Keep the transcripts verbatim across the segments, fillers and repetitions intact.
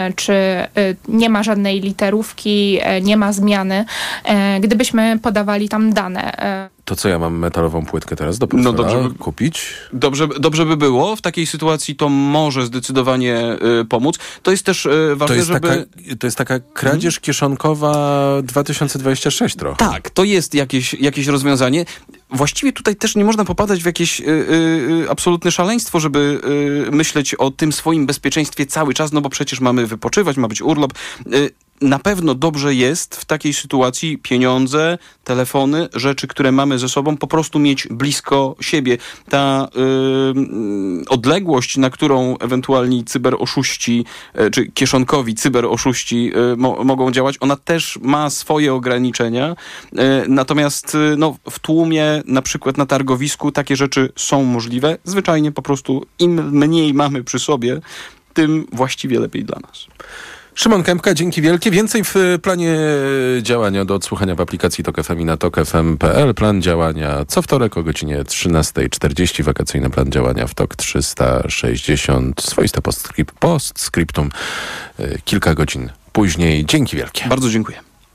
czy nie ma żadnej literówki, nie ma zmiany, gdybyśmy podawali tam dane. To co, ja mam metalową płytkę teraz do portfela no dobrze by, kupić? Dobrze, dobrze by było. W takiej sytuacji to może zdecydowanie y, pomóc. To jest też y, ważne, to jest żeby... Taka, to jest taka kradzież hmm? kieszonkowa dwa tysiące dwudziesty szósty trochę. Tak, to jest jakieś, jakieś rozwiązanie. Właściwie tutaj też nie można popadać w jakieś y, y, absolutne szaleństwo, żeby y, myśleć o tym swoim bezpieczeństwie cały czas, no bo przecież mamy wypoczywać, ma być urlop. Y, Na pewno dobrze jest w takiej sytuacji pieniądze, telefony, rzeczy, które mamy ze sobą, po prostu mieć blisko siebie. Ta y, odległość, na którą ewentualni cyberoszuści, y, czy kieszonkowi cyberoszuści y, mo, mogą działać, ona też ma swoje ograniczenia. Y, natomiast y, no, w tłumie, na przykład na targowisku, takie rzeczy są możliwe. Zwyczajnie po prostu im mniej mamy przy sobie, tym właściwie lepiej dla nas. Szymon Kępka, dzięki wielkie. Więcej w planie działania do odsłuchania w aplikacji Tok F M i na tok f m kropka p l. Plan działania co wtorek o godzinie trzynasta czterdzieści. Wakacyjny plan działania w Tok trzysta sześćdziesiąt. Swoiste postscript, postscriptum kilka godzin później. Dzięki wielkie. Bardzo dziękuję.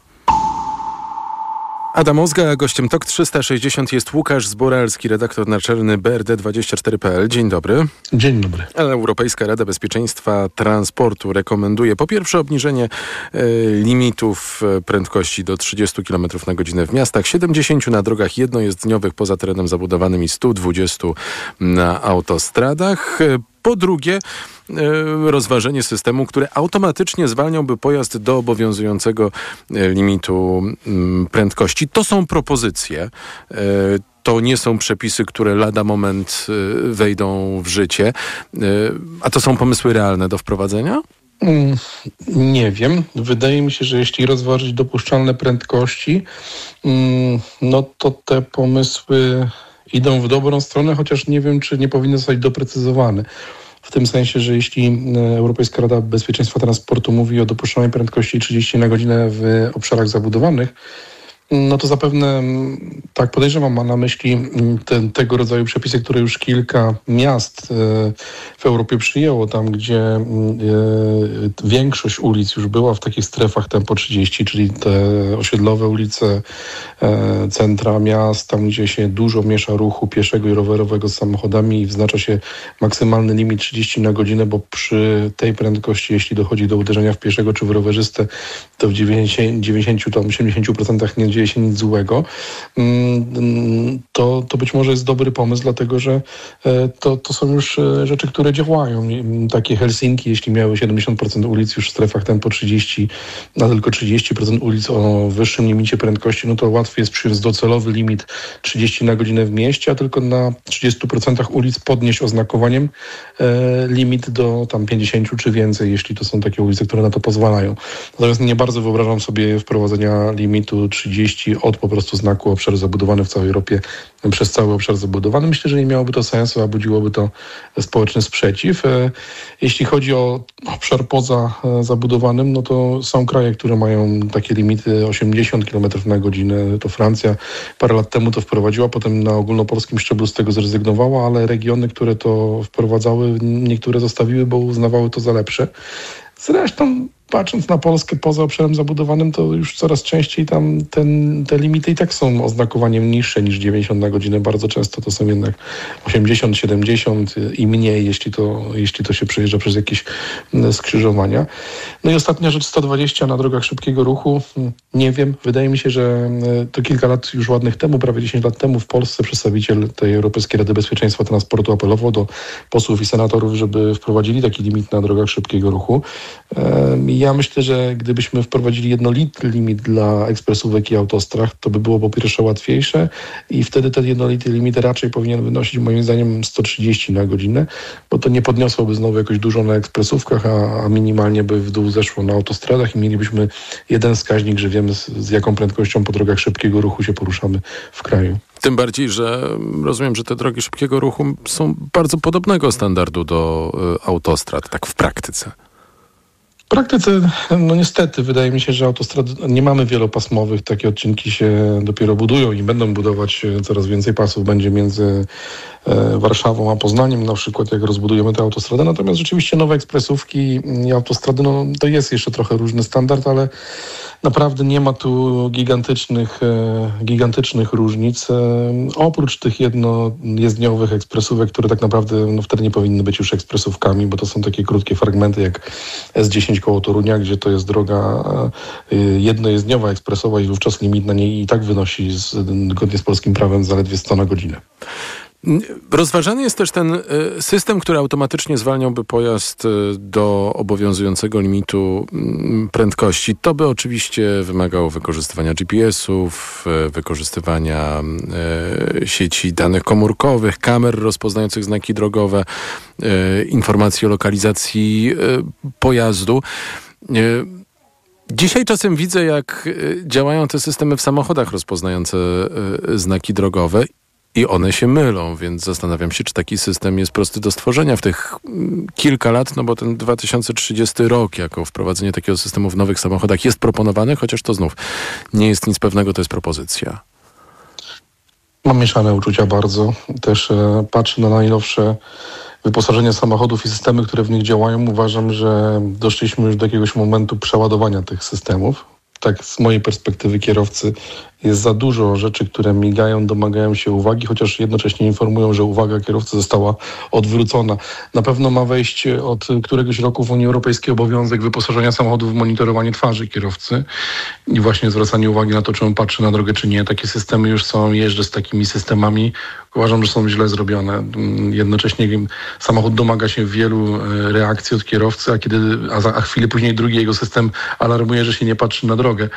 Adam Ozga, a gościem Tok trzysta sześćdziesiąt jest Łukasz Zboralski, redaktor naczelny B R D dwadzieścia cztery kropka p l. Dzień dobry. Dzień dobry. Europejska Rada Bezpieczeństwa Transportu rekomenduje po pierwsze obniżenie e, limitów prędkości do trzydzieści kilometrów na godzinę w miastach, siedemdziesiąt na drogach jednojezdniowych poza terenem zabudowanym i sto dwadzieścia na autostradach. Po drugie, rozważenie systemu, który automatycznie zwalniałby pojazd do obowiązującego limitu prędkości. To są propozycje. To nie są przepisy, które lada moment wejdą w życie. A to są pomysły realne do wprowadzenia? Mm, nie wiem. Wydaje mi się, że jeśli rozważyć dopuszczalne prędkości, mm, no to te pomysły idą w dobrą stronę, chociaż nie wiem, czy nie powinny zostać doprecyzowane. W tym sensie, że jeśli Europejska Rada Bezpieczeństwa Transportu mówi o dopuszczalnej prędkości trzydzieści na godzinę w obszarach zabudowanych, no to zapewne, tak podejrzewam, ma na myśli te, tego rodzaju przepisy, które już kilka miast w Europie przyjęło, tam gdzie większość ulic już była w takich strefach tempo trzydzieści, czyli te osiedlowe ulice, centra miast, tam gdzie się dużo miesza ruchu pieszego i rowerowego z samochodami i wyznacza się maksymalny limit trzydzieści na godzinę, bo przy tej prędkości, jeśli dochodzi do uderzenia w pieszego czy w rowerzystę, to w dziewięćdziesiąt, dziewięćdziesiąt, osiemdziesiąt procent nie dzieje się nic złego, to, to być może jest dobry pomysł, dlatego że to, to są już rzeczy, które działają. Takie Helsinki, jeśli miały siedemdziesiąt procent ulic już w strefach tempo trzydzieści, a tylko trzydzieści procent ulic o wyższym limicie prędkości, no to łatwiej jest przyjąć docelowy limit trzydzieści na godzinę w mieście, a tylko na trzydziestu procentach ulic podnieść oznakowaniem e, limit do tam pięćdziesięciu czy więcej, jeśli to są takie ulice, które na to pozwalają. Natomiast nie bardzo wyobrażam sobie wprowadzenia limitu trzydzieści od po prostu znaku obszar zabudowany w całej Europie przez cały obszar zabudowany. Myślę, że nie miałoby to sensu, a budziłoby to społeczny sprzeciw. Jeśli chodzi o obszar poza zabudowanym, no to są kraje, które mają takie limity osiemdziesiąt kilometrów na godzinę. To Francja parę lat temu to wprowadziła, potem na ogólnopolskim szczeblu z tego zrezygnowała, ale regiony, które to wprowadzały, niektóre zostawiły, bo uznawały to za lepsze. Zresztą patrząc na Polskę poza obszarem zabudowanym, to już coraz częściej tam ten, te limity i tak są oznakowaniem niższe niż dziewięćdziesiąt na godzinę. Bardzo często to są jednak osiemdziesiąt, siedemdziesiąt i mniej, jeśli to, jeśli to się przejeżdża przez jakieś skrzyżowania. No i ostatnia rzecz, sto dwadzieścia na drogach szybkiego ruchu. Nie wiem, wydaje mi się, że to kilka lat już ładnych temu, prawie dziesięć lat temu w Polsce przedstawiciel tej Europejskiej Rady Bezpieczeństwa Transportu apelował do posłów i senatorów, żeby wprowadzili taki limit na drogach szybkiego ruchu. Ja myślę, że gdybyśmy wprowadzili jednolity limit dla ekspresówek i autostrad, to by było po pierwsze łatwiejsze i wtedy ten jednolity limit raczej powinien wynosić moim zdaniem sto trzydzieści na godzinę, bo to nie podniosłoby znowu jakoś dużo na ekspresówkach, a, a minimalnie by w dół zeszło na autostradach i mielibyśmy jeden wskaźnik, że wiemy z, z jaką prędkością po drogach szybkiego ruchu się poruszamy w kraju. Tym bardziej, że rozumiem, że te drogi szybkiego ruchu są bardzo podobnego standardu do y, autostrad, tak w praktyce. praktyce, no niestety, wydaje mi się, że autostrady nie mamy wielopasmowych. Takie odcinki się dopiero budują i będą budować coraz więcej pasów. Będzie między Warszawą a Poznaniem na przykład, jak rozbudujemy tę autostradę. Natomiast rzeczywiście nowe ekspresówki i autostrady, no to jest jeszcze trochę różny standard, ale naprawdę nie ma tu gigantycznych, gigantycznych różnic. Oprócz tych jednojezdniowych ekspresówek, które tak naprawdę no, wtedy nie powinny być już ekspresówkami, bo to są takie krótkie fragmenty jak S dziesięć koło Torunia, gdzie to jest droga jednojezdniowa, ekspresowa i wówczas limit na niej i tak wynosi zgodnie z polskim prawem zaledwie sto na godzinę. Rozważany jest też ten system, który automatycznie zwalniałby pojazd do obowiązującego limitu prędkości. To by oczywiście wymagało wykorzystywania G P S-ów, wykorzystywania sieci danych komórkowych, kamer rozpoznających znaki drogowe, informacji o lokalizacji pojazdu. Dzisiaj czasem widzę, jak działają te systemy w samochodach rozpoznające znaki drogowe i one się mylą, więc zastanawiam się, czy taki system jest prosty do stworzenia w tych kilka lat, no bo ten dwa tysiące trzydziesty rok jako wprowadzenie takiego systemu w nowych samochodach jest proponowany, chociaż to znów nie jest nic pewnego, to jest propozycja. Mam mieszane uczucia bardzo. Też e, patrzę na najnowsze wyposażenie samochodów i systemy, które w nich działają. Uważam, że doszliśmy już do jakiegoś momentu przeładowania tych systemów. Tak z mojej perspektywy kierowcy jest za dużo rzeczy, które migają, domagają się uwagi, chociaż jednocześnie informują, że uwaga kierowcy została odwrócona. Na pewno ma wejść od któregoś roku w Unii Europejskiej obowiązek wyposażenia samochodów w monitorowanie twarzy kierowcy i właśnie zwracanie uwagi na to, czy on patrzy na drogę, czy nie. Takie systemy już są, jeżdżę z takimi systemami. Uważam, że są źle zrobione. Jednocześnie samochód domaga się wielu reakcji od kierowcy, a kiedy a za a chwilę później drugi jego system alarmuje, że się nie patrzy na drogę.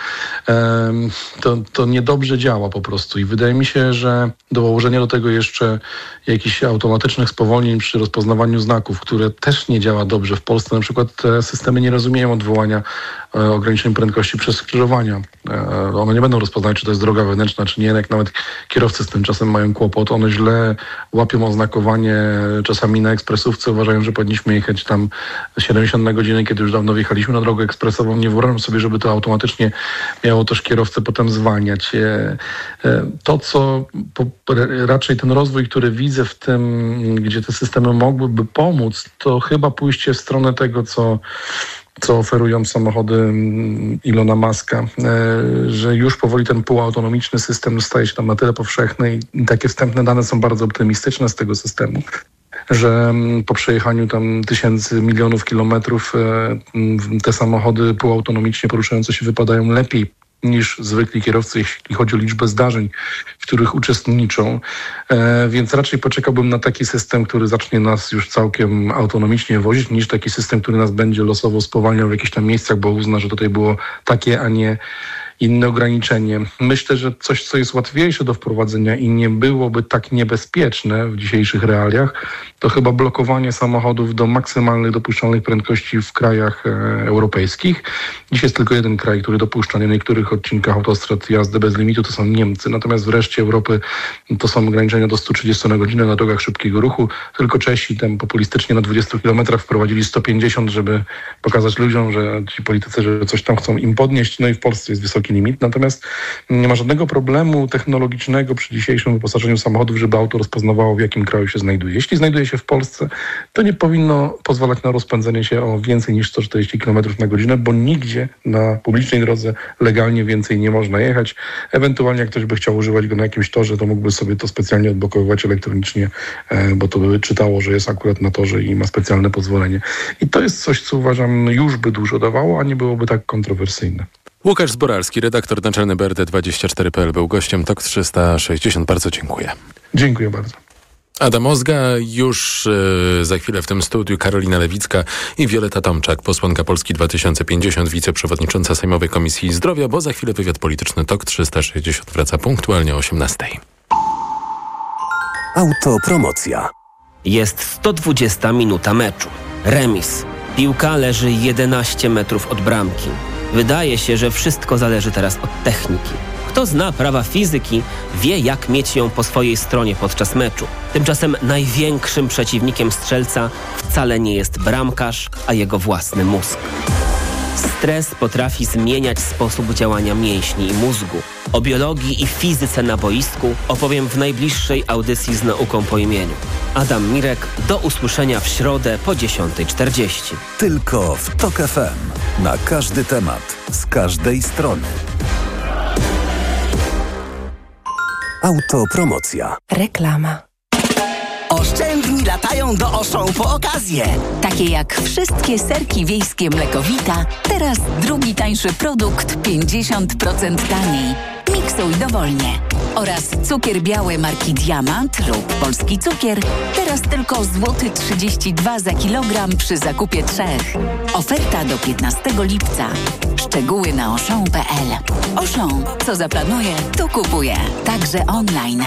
To, to niedobrze działa po prostu i wydaje mi się, że dołożenie do tego jeszcze jakichś automatycznych spowolnień przy rozpoznawaniu znaków, które też nie działa dobrze. W Polsce na przykład te systemy nie rozumieją odwołania e, ograniczeń prędkości przez skrzyżowania. E, one nie będą rozpoznawać, czy to jest droga wewnętrzna, czy nie. Jak nawet kierowcy z tym czasem mają kłopot. One źle łapią oznakowanie czasami na ekspresówce. Uważają, że powinniśmy jechać tam siedemdziesiąt na godzinę, kiedy już dawno wjechaliśmy na drogę ekspresową. Nie wyobrażam sobie, żeby to automatycznie miało też kierowcę potem zwalniać. To, co po, raczej ten rozwój, który widzę w tym, gdzie te systemy mogłyby pomóc, to chyba pójście w stronę tego, co co oferują samochody Ilona Muska, że już powoli ten półautonomiczny system staje się tam na tyle powszechny i takie wstępne dane są bardzo optymistyczne z tego systemu, że po przejechaniu tam tysięcy, milionów kilometrów te samochody półautonomicznie poruszające się wypadają lepiej niż zwykli kierowcy, jeśli chodzi o liczbę zdarzeń, w których uczestniczą. E, więc raczej poczekałbym na taki system, który zacznie nas już całkiem autonomicznie wozić, niż taki system, który nas będzie losowo spowalniał w jakichś tam miejscach, bo uzna, że tutaj było takie, a nie inne ograniczenie. Myślę, że coś, co jest łatwiejsze do wprowadzenia i nie byłoby tak niebezpieczne w dzisiejszych realiach, to chyba blokowanie samochodów do maksymalnych dopuszczalnych prędkości w krajach e, europejskich. Dziś jest tylko jeden kraj, który dopuszcza na niektórych odcinkach autostrad jazdę bez limitu, to są Niemcy. Natomiast w reszcie Europy to są ograniczenia do sto trzydzieści na godzinę na drogach szybkiego ruchu. Tylko Czesi tam populistycznie na dwudziestu kilometrach wprowadzili sto pięćdziesiąt, żeby pokazać ludziom, że ci politycy, że coś tam chcą im podnieść. No i w Polsce jest wysoki limit. Natomiast nie ma żadnego problemu technologicznego przy dzisiejszym wyposażeniu samochodów, żeby auto rozpoznawało, w jakim kraju się znajduje. Jeśli znajduje się w Polsce, to nie powinno pozwalać na rozpędzenie się o więcej niż sto czterdzieści kilometrów na godzinę, bo nigdzie na publicznej drodze legalnie więcej nie można jechać. Ewentualnie jak ktoś by chciał używać go na jakimś torze, to mógłby sobie to specjalnie odblokowywać elektronicznie, bo to by czytało, że jest akurat na torze i ma specjalne pozwolenie. I to jest coś, co uważam już by dużo dawało, a nie byłoby tak kontrowersyjne. Łukasz Zboralski, redaktor naczelny B R D dwadzieścia cztery kropka p l, był gościem Tok trzysta sześćdziesiąt. Bardzo dziękuję. Dziękuję bardzo. Adam Ozga, już yy, za chwilę w tym studiu Karolina Lewicka i Wioleta Tomczak, posłanka Polski dwa tysiące pięćdziesiąt, wiceprzewodnicząca Sejmowej Komisji Zdrowia, bo za chwilę wywiad polityczny Tok trzysta sześćdziesiąt wraca punktualnie o osiemnastej. Autopromocja. Jest sto dwudziesta minuta meczu. Remis. Piłka leży jedenaście metrów od bramki. Wydaje się, że wszystko zależy teraz od techniki. Kto zna prawa fizyki, wie, jak mieć ją po swojej stronie podczas meczu. Tymczasem największym przeciwnikiem strzelca wcale nie jest bramkarz, a jego własny mózg. Stres potrafi zmieniać sposób działania mięśni i mózgu. O biologii i fizyce na boisku opowiem w najbliższej audycji z nauką po imieniu. Adam Mirek, do usłyszenia w środę po dziesiąta czterdzieści. Tylko w Tok F M. Na każdy temat, z każdej strony. Autopromocja. Reklama. Oszczędni latają do Auchan po okazję. Takie jak wszystkie serki wiejskie Mlekowita, teraz drugi tańszy produkt pięćdziesiąt procent taniej. Miksuj dowolnie. Oraz cukier biały marki Diamant lub Polski Cukier, teraz tylko złoty trzydzieści dwa za kilogram przy zakupie trzech. Oferta do piętnastego lipca. Szczegóły na auchan kropka p l. Auchan, co zaplanuje, to kupuje. Także online.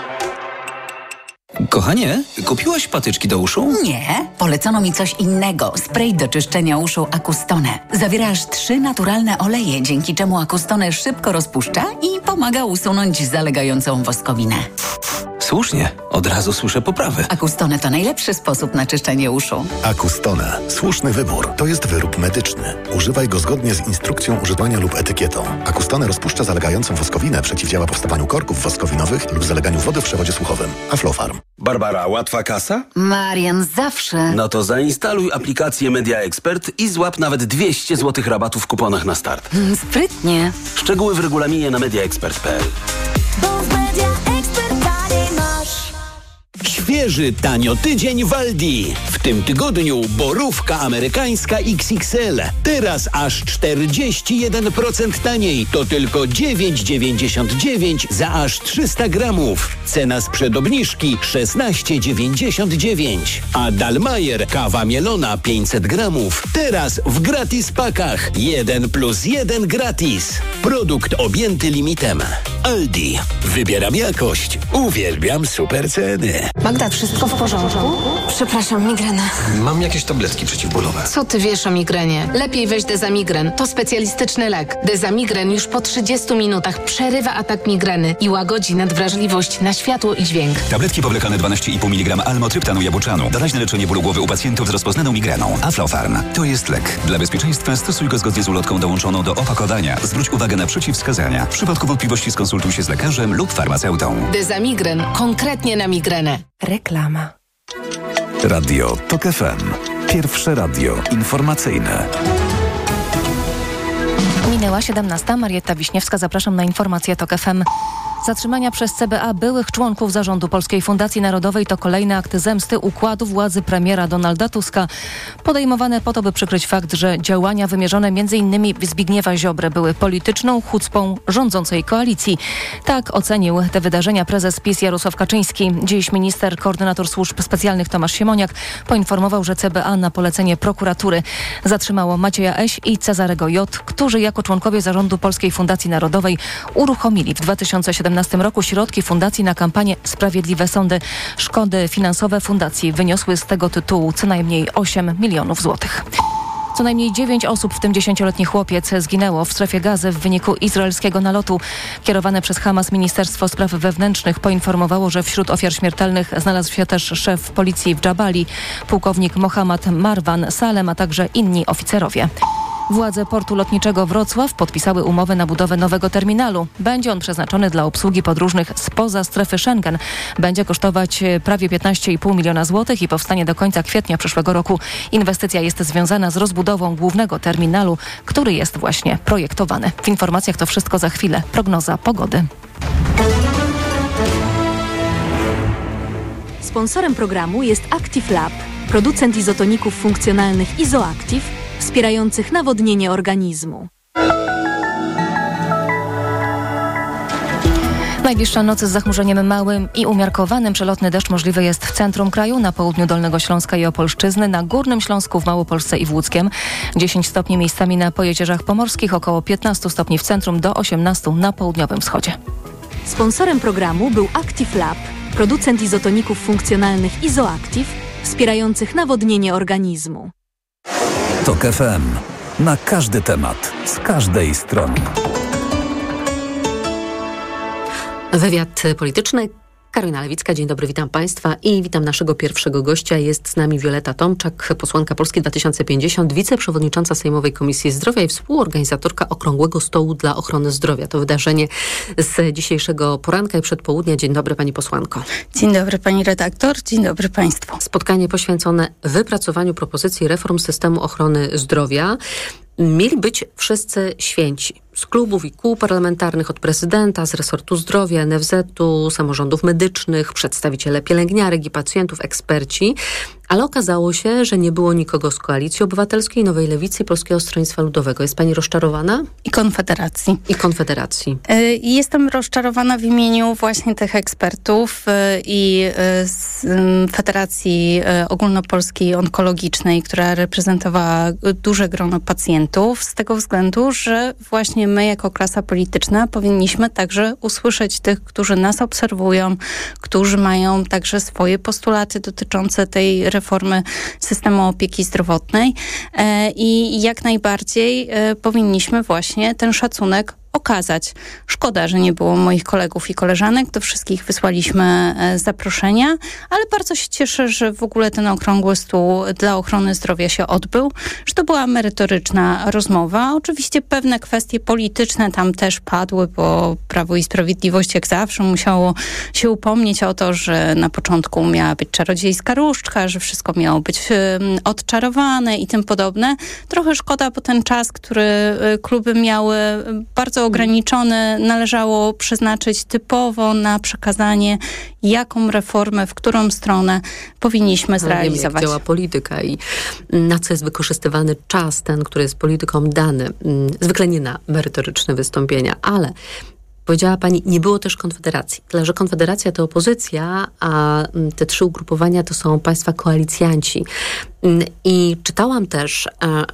Kochanie, kupiłaś patyczki do uszu? Nie, polecono mi coś innego. Spray do czyszczenia uszu Acustone. Zawiera aż trzy naturalne oleje, dzięki czemu Acustone szybko rozpuszcza i pomaga usunąć zalegającą woskowinę. Słusznie, od razu słyszę poprawy. Acustone to najlepszy sposób na czyszczenie uszu. Acustone. Słuszny wybór. To jest wyrób medyczny. Używaj go zgodnie z instrukcją używania lub etykietą. Acustone rozpuszcza zalegającą woskowinę, przeciwdziała powstawaniu korków woskowinowych lub zaleganiu wody w przewodzie słuchowym. Aflofarm. Barbara, łatwa kasa? Marian, zawsze. No to zainstaluj aplikację Media Expert i złap nawet dwieście złotych rabatu w kuponach na start. Hmm, sprytnie. Szczegóły w regulaminie na media expert kropka p l. Świeży tanio tydzień w Aldi. W tym tygodniu borówka amerykańska X X L. Teraz aż czterdzieści jeden procent taniej. To tylko dziewięć dziewięćdziesiąt dziewięć za aż trzysta gramów. Cena sprzed obniżki szesnaście dziewięćdziesiąt dziewięć. A Dalmajer kawa mielona pięćset gramów. Teraz w gratis pakach. jeden plus jeden gratis. Produkt objęty limitem. Aldi. Wybieram jakość. Uwielbiam super ceny. Magda, wszystko w porządku? Przepraszam, migrena. Mam jakieś tabletki przeciwbólowe. Co ty wiesz o migrenie? Lepiej weź Dezamigren. To specjalistyczny lek. Dezamigren już po trzydziestu minutach przerywa atak migreny i łagodzi nadwrażliwość na światło i dźwięk. Tabletki powlekane dwanaście i pół miligrama almotryptanu jabłczanu. Doraźne leczenie bólu głowy u pacjentów z rozpoznaną migreną. Aflofarm. To jest lek. Dla bezpieczeństwa stosuj go zgodnie z ulotką dołączoną do opakowania. Zwróć uwagę na przeciwwskazania. W przypadku wątpliwości skonsultuj się z lekarzem lub farmaceutą. Dezamigren. Konkretnie na migrenę. Reklama. Radio Tok F M. Pierwsze radio informacyjne. Minęła siedemnasta. Marietta Wiśniewska. Zapraszam na informacje Tok F M. Zatrzymania przez C B A byłych członków zarządu Polskiej Fundacji Narodowej to kolejne akty zemsty układu władzy premiera Donalda Tuska. Podejmowane po to, by przykryć fakt, że działania wymierzone m.in. w Zbigniewa Ziobrę były polityczną chucpą rządzącej koalicji. Tak ocenił te wydarzenia prezes PiS Jarosław Kaczyński. Dziś minister, koordynator służb specjalnych Tomasz Siemoniak poinformował, że C B A na polecenie prokuratury zatrzymało Macieja Eś i Cezarego J., którzy jako członkowie zarządu Polskiej Fundacji Narodowej uruchomili w dwa tysiące siedemnastym roku środki fundacji na kampanię Sprawiedliwe Sądy. Szkody finansowe fundacji wyniosły z tego tytułu co najmniej osiem milionów złotych. Co najmniej dziewięć osób, w tym dziesięcioletni chłopiec, zginęło w strefie Gazy w wyniku izraelskiego nalotu. Kierowane przez Hamas Ministerstwo Spraw Wewnętrznych poinformowało, że wśród ofiar śmiertelnych znalazł się też szef policji w Dżabali, pułkownik Mohammad Marwan Salem, a także inni oficerowie. Władze portu lotniczego Wrocław podpisały umowę na budowę nowego terminalu. Będzie on przeznaczony dla obsługi podróżnych spoza strefy Schengen. Będzie kosztować prawie piętnaście i pół miliona złotych i powstanie do końca kwietnia przyszłego roku. Inwestycja jest związana z rozbudową głównego terminalu, który jest właśnie projektowany. W informacjach to wszystko za chwilę. Prognoza pogody. Sponsorem programu jest Active Lab, producent izotoników funkcjonalnych Izoactive, wspierających nawodnienie organizmu. Najbliższa noc z zachmurzeniem małym i umiarkowanym. Przelotny deszcz możliwy jest w centrum kraju, na południu Dolnego Śląska i Opolszczyzny, na Górnym Śląsku, w Małopolsce i w Łódzkiem. dziesięć stopni miejscami na Pojezierzach Pomorskich, około piętnaście stopni w centrum, do osiemnastu na południowym wschodzie. Sponsorem programu był Active Lab, producent izotoników funkcjonalnych Izoactive, wspierających nawodnienie organizmu. Tok F M. Na każdy temat, z każdej strony. Wywiad polityczny. Karolina Lewicka, dzień dobry, witam Państwa i witam naszego pierwszego gościa. Jest z nami Wioleta Tomczak, posłanka Polski dwa tysiące pięćdziesiąt, wiceprzewodnicząca Sejmowej Komisji Zdrowia i współorganizatorka Okrągłego Stołu dla Ochrony Zdrowia. To wydarzenie z dzisiejszego poranka i przedpołudnia. Dzień dobry, pani posłanko. Dzień dobry, pani redaktor, dzień dobry państwu. Spotkanie poświęcone wypracowaniu propozycji reform systemu ochrony zdrowia. Mieli być wszyscy święci. Z klubów i kół parlamentarnych, od prezydenta, z resortu zdrowia, N F Z-u, samorządów medycznych, przedstawiciele pielęgniarek i pacjentów, eksperci. Ale okazało się, że nie było nikogo z Koalicji Obywatelskiej, Nowej Lewicy i Polskiego Stronnictwa Ludowego. Jest pani rozczarowana? I Konfederacji. I Konfederacji. Y, jestem rozczarowana w imieniu właśnie tych ekspertów y, i y, z y, Federacji y, Ogólnopolskiej Onkologicznej, która reprezentowała duże grono pacjentów, z tego względu, że właśnie my jako klasa polityczna powinniśmy także usłyszeć tych, którzy nas obserwują, którzy mają także swoje postulaty dotyczące tej reformy systemu opieki zdrowotnej i jak najbardziej powinniśmy właśnie ten szacunek okazać. Szkoda, że nie było moich kolegów i koleżanek. Do wszystkich wysłaliśmy zaproszenia, ale bardzo się cieszę, że w ogóle ten okrągły stół dla ochrony zdrowia się odbył, że to była merytoryczna rozmowa. Oczywiście pewne kwestie polityczne tam też padły, bo Prawo i Sprawiedliwość jak zawsze musiało się upomnieć o to, że na początku miała być czarodziejska różdżka, że wszystko miało być odczarowane i tym podobne. Trochę szkoda, bo ten czas, który kluby miały bardzo ograniczony, należało przeznaczyć typowo na przekazanie, jaką reformę, w którą stronę powinniśmy zrealizować. Wiemy, jak działa polityka i na co jest wykorzystywany czas, ten, który jest politykom dany. Zwykle nie na merytoryczne wystąpienia, ale powiedziała pani, nie było też Konfederacji. Tyle, że Konfederacja to opozycja, a te trzy ugrupowania to są państwa koalicjanci. I czytałam też,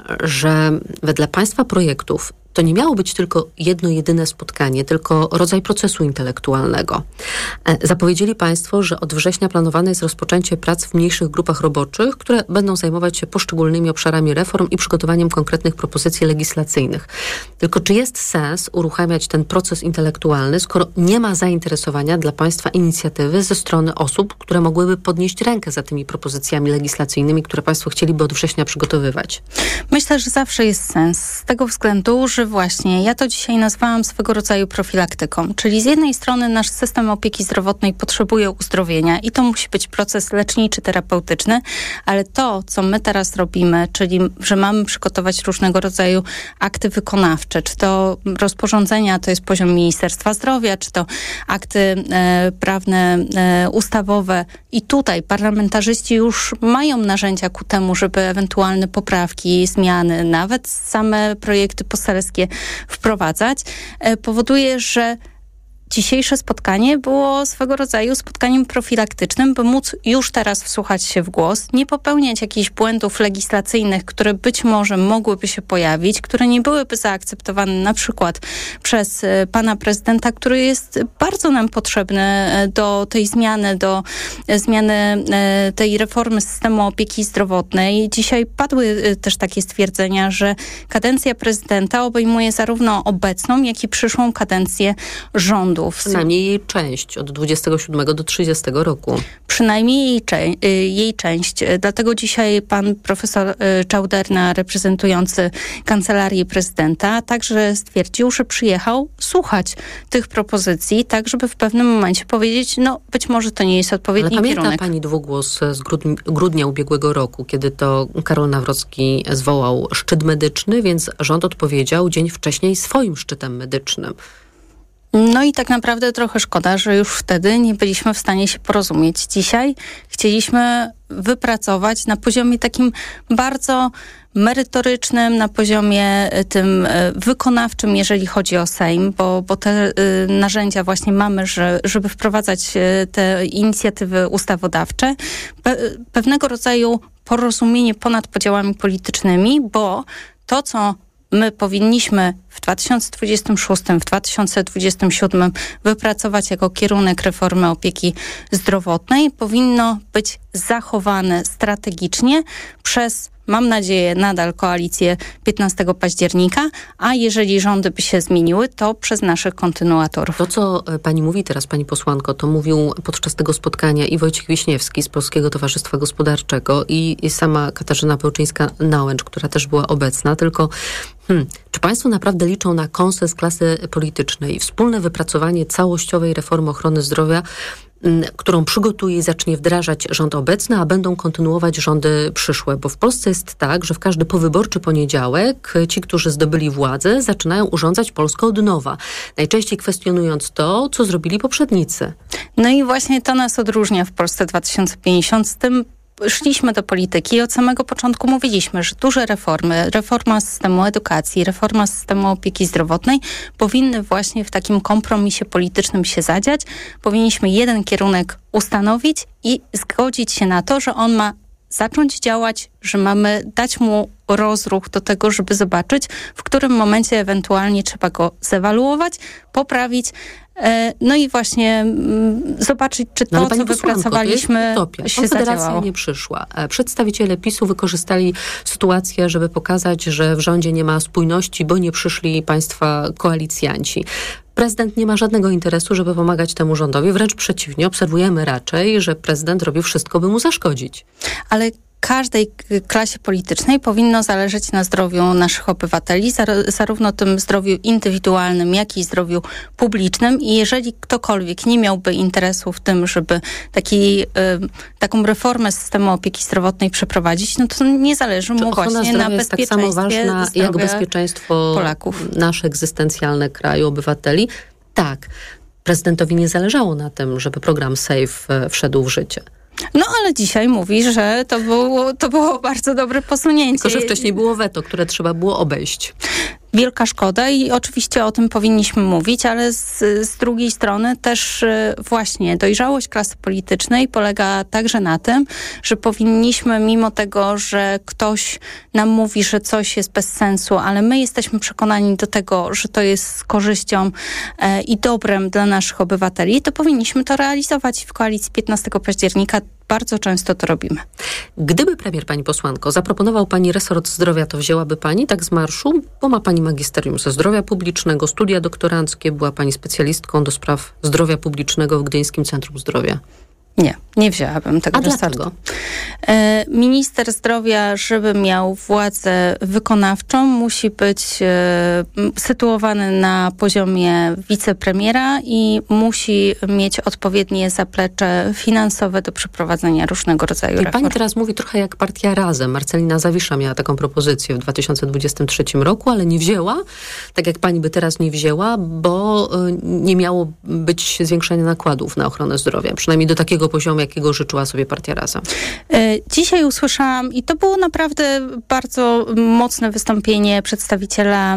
że wedle państwa projektów to nie miało być tylko jedno, jedyne spotkanie, tylko rodzaj procesu intelektualnego. Zapowiedzieli państwo, że od września planowane jest rozpoczęcie prac w mniejszych grupach roboczych, które będą zajmować się poszczególnymi obszarami reform i przygotowaniem konkretnych propozycji legislacyjnych. Tylko czy jest sens uruchamiać ten proces intelektualny, skoro nie ma zainteresowania dla państwa inicjatywy ze strony osób, które mogłyby podnieść rękę za tymi propozycjami legislacyjnymi, które państwo chcieliby od września przygotowywać? Myślę, że zawsze jest sens. Z tego względu, że właśnie ja to dzisiaj nazwałam swego rodzaju profilaktyką. Czyli z jednej strony nasz system opieki zdrowotnej potrzebuje uzdrowienia i to musi być proces leczniczy, terapeutyczny, ale to, co my teraz robimy, czyli że mamy przygotować różnego rodzaju akty wykonawcze, czy to rozporządzenia, to jest poziom Ministerstwa Zdrowia, czy to akty e, prawne, e, ustawowe i tutaj parlamentarzyści już mają narzędzia ku temu, żeby ewentualne poprawki, zmiany, nawet same projekty poselskie wprowadzać, powoduje, że dzisiejsze spotkanie było swego rodzaju spotkaniem profilaktycznym, by móc już teraz wsłuchać się w głos, nie popełniać jakichś błędów legislacyjnych, które być może mogłyby się pojawić, które nie byłyby zaakceptowane na przykład przez pana prezydenta, który jest bardzo nam potrzebny do tej zmiany, do zmiany tej reformy systemu opieki zdrowotnej. Dzisiaj padły też takie stwierdzenia, że kadencja prezydenta obejmuje zarówno obecną, jak i przyszłą kadencję rządu. Przynajmniej jej część, od dwudziestego siódmego do trzydziestego roku. Przynajmniej jej, cze- jej część. Dlatego dzisiaj pan profesor Czauderna, reprezentujący Kancelarię Prezydenta, także stwierdził, że przyjechał słuchać tych propozycji, tak żeby w pewnym momencie powiedzieć, no być może to nie jest odpowiedni Ale kierunek. Pamięta pani dwugłos z grudnia, grudnia ubiegłego roku, kiedy to Karol Nawrocki zwołał szczyt medyczny, więc rząd odpowiedział dzień wcześniej swoim szczytem medycznym. No i tak naprawdę trochę szkoda, że już wtedy nie byliśmy w stanie się porozumieć. Dzisiaj chcieliśmy wypracować na poziomie takim bardzo merytorycznym, na poziomie tym wykonawczym, jeżeli chodzi o Sejm, bo, bo te y, narzędzia właśnie mamy, że, żeby wprowadzać y, te inicjatywy ustawodawcze. Pe, pewnego rodzaju porozumienie ponad podziałami politycznymi, bo to, co my powinniśmy w dwa tysiące dwudziestym szóstym, w dwa tysiące dwudziestym siódmym wypracować jako kierunek reformy opieki zdrowotnej, powinno być zachowane strategicznie przez, mam nadzieję, nadal koalicję piętnastego października, a jeżeli rządy by się zmieniły, to przez naszych kontynuatorów. To, co pani mówi teraz, pani posłanko, to mówił podczas tego spotkania i Wojciech Wiśniewski z Polskiego Towarzystwa Gospodarczego i, i sama Katarzyna Pełczyńska-Nałęcz, która też była obecna, tylko hmm, czy państwo naprawdę liczą na konsens klasy politycznej i wspólne wypracowanie całościowej reformy ochrony zdrowia, którą przygotuje i zacznie wdrażać rząd obecny, a będą kontynuować rządy przyszłe? Bo w Polsce jest tak, że w każdy powyborczy poniedziałek ci, którzy zdobyli władzę, zaczynają urządzać Polskę od nowa. Najczęściej kwestionując to, co zrobili poprzednicy. No i właśnie to nas odróżnia w Polsce dwa tysiące pięćdziesiąt. Z tym szliśmy do polityki i od samego początku mówiliśmy, że duże reformy, reforma systemu edukacji, reforma systemu opieki zdrowotnej powinny właśnie w takim kompromisie politycznym się zadziać. Powinniśmy jeden kierunek ustanowić i zgodzić się na to, że on ma zacząć działać, że mamy dać mu rozruch do tego, żeby zobaczyć, w którym momencie ewentualnie trzeba go zewaluować, poprawić, no i właśnie m, zobaczyć, czy to, no co wypracowaliśmy, to się Konfederacja zadziałało. nie przyszła. Przedstawiciele PiSu wykorzystali sytuację, żeby pokazać, że w rządzie nie ma spójności, bo nie przyszli państwa koalicjanci. Prezydent nie ma żadnego interesu, żeby pomagać temu rządowi. Wręcz przeciwnie, obserwujemy raczej, że prezydent robi wszystko, by mu zaszkodzić. Ale każdej klasie politycznej powinno zależeć na zdrowiu naszych obywateli, zarówno tym zdrowiu indywidualnym, jak i zdrowiu publicznym. I jeżeli ktokolwiek nie miałby interesu w tym, żeby taki, y, taką reformę systemu opieki zdrowotnej przeprowadzić, no to nie zależy mu właśnie na bezpieczeństwie jest tak samo ważna jak bezpieczeństwo Polaków. nasze egzystencjalne kraju, obywateli. Tak, prezydentowi nie zależało na tym, żeby program SAFE wszedł w życie. No ale dzisiaj mówi, że to było, to było bardzo dobre posunięcie. Tylko, że wcześniej było weto, które trzeba było obejść. Wielka szkoda i oczywiście o tym powinniśmy mówić, ale z, z drugiej strony też właśnie dojrzałość klasy politycznej polega także na tym, że powinniśmy, mimo tego, że ktoś nam mówi, że coś jest bez sensu, ale my jesteśmy przekonani do tego, że to jest z korzyścią e, i dobrem dla naszych obywateli, to powinniśmy to realizować w koalicji piętnastego października. Bardzo często to robimy. Gdyby premier, pani posłanko, zaproponował pani resort zdrowia, to wzięłaby pani tak z marszu? Bo ma pani magisterium ze zdrowia publicznego, studia doktoranckie, była pani specjalistką do spraw zdrowia publicznego w Gdyńskim Centrum Zdrowia. Nie, nie wzięłabym tego A resortu. dlaczego? E, minister zdrowia, żeby miał władzę wykonawczą, musi być e, sytuowany na poziomie wicepremiera i musi mieć odpowiednie zaplecze finansowe do przeprowadzenia różnego rodzaju I reform. pani teraz mówi trochę jak partia Razem. Marcelina Zawisza miała taką propozycję w dwa tysiące dwudziestym trzecim roku, ale nie wzięła, tak jak pani by teraz nie wzięła, bo y, nie miało być zwiększenia nakładów na ochronę zdrowia. Przynajmniej do takiego poziomu, jakiego życzyła sobie partia Razem. Dzisiaj usłyszałam, i to było naprawdę bardzo mocne wystąpienie przedstawiciela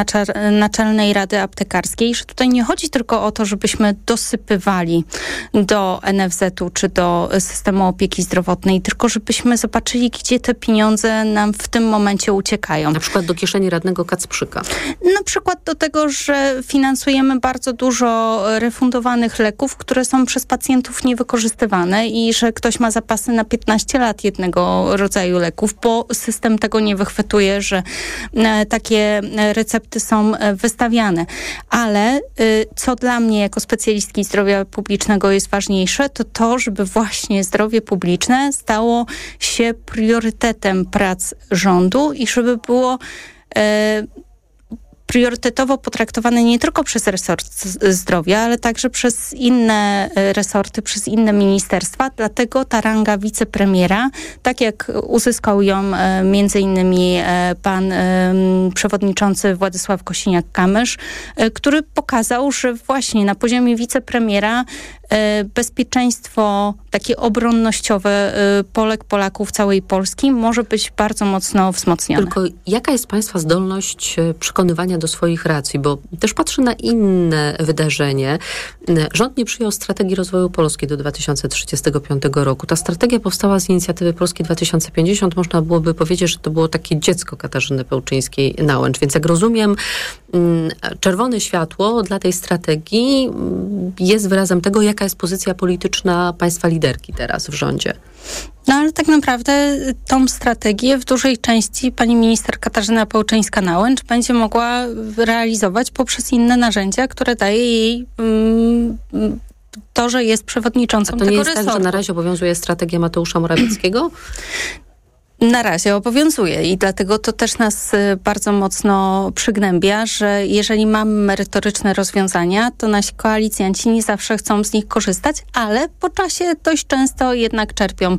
Naczelnej Rady Aptekarskiej, że tutaj nie chodzi tylko o to, żebyśmy dosypywali do N F Z u czy do systemu opieki zdrowotnej, tylko żebyśmy zobaczyli, gdzie te pieniądze nam w tym momencie uciekają. Na przykład do kieszeni radnego Kacprzyka. Na przykład do tego, że finansujemy bardzo dużo refundowanych leków, które są przez pacjentów niewykorzystywane i że ktoś ma zapasy na piętnaście lat jednego rodzaju leków, bo system tego nie wychwytuje, że e, takie recepty są e, wystawiane. Ale e, co dla mnie jako specjalistki zdrowia publicznego jest ważniejsze, to to, żeby właśnie zdrowie publiczne stało się priorytetem prac rządu i żeby było e, priorytetowo potraktowane nie tylko przez resort zdrowia, ale także przez inne resorty, przez inne ministerstwa. Dlatego ta ranga wicepremiera, tak jak uzyskał ją między innymi pan przewodniczący Władysław Kosiniak-Kamysz, który pokazał, że właśnie na poziomie wicepremiera bezpieczeństwo takie obronnościowe Polek, Polaków, całej Polski może być bardzo mocno wzmocnione. Tylko jaka jest państwa zdolność przekonywania do swoich racji? Bo też patrzę na inne wydarzenie. Rząd nie przyjął strategii rozwoju Polski do dwa tysiące trzydziestego piątego roku. Ta strategia powstała z inicjatywy Polski dwa tysiące pięćdziesiąt. Można byłoby powiedzieć, że to było takie dziecko Katarzyny Pełczyńskiej-Nałęcz. Więc jak rozumiem, czerwone światło dla tej strategii jest wyrazem tego, jaka jest pozycja polityczna państwa liderki teraz w rządzie. No ale tak naprawdę tą strategię w dużej części pani minister Katarzyna Pełczyńska-Nałęcz będzie mogła realizować poprzez inne narzędzia, które daje jej um, to, że jest przewodniczącą tego resortu. To nie jest tak, że na razie obowiązuje strategia Mateusza Morawieckiego? Na razie obowiązuje i dlatego to też nas bardzo mocno przygnębia, że jeżeli mamy merytoryczne rozwiązania, to nasi koalicjanci nie zawsze chcą z nich korzystać, ale po czasie dość często jednak czerpią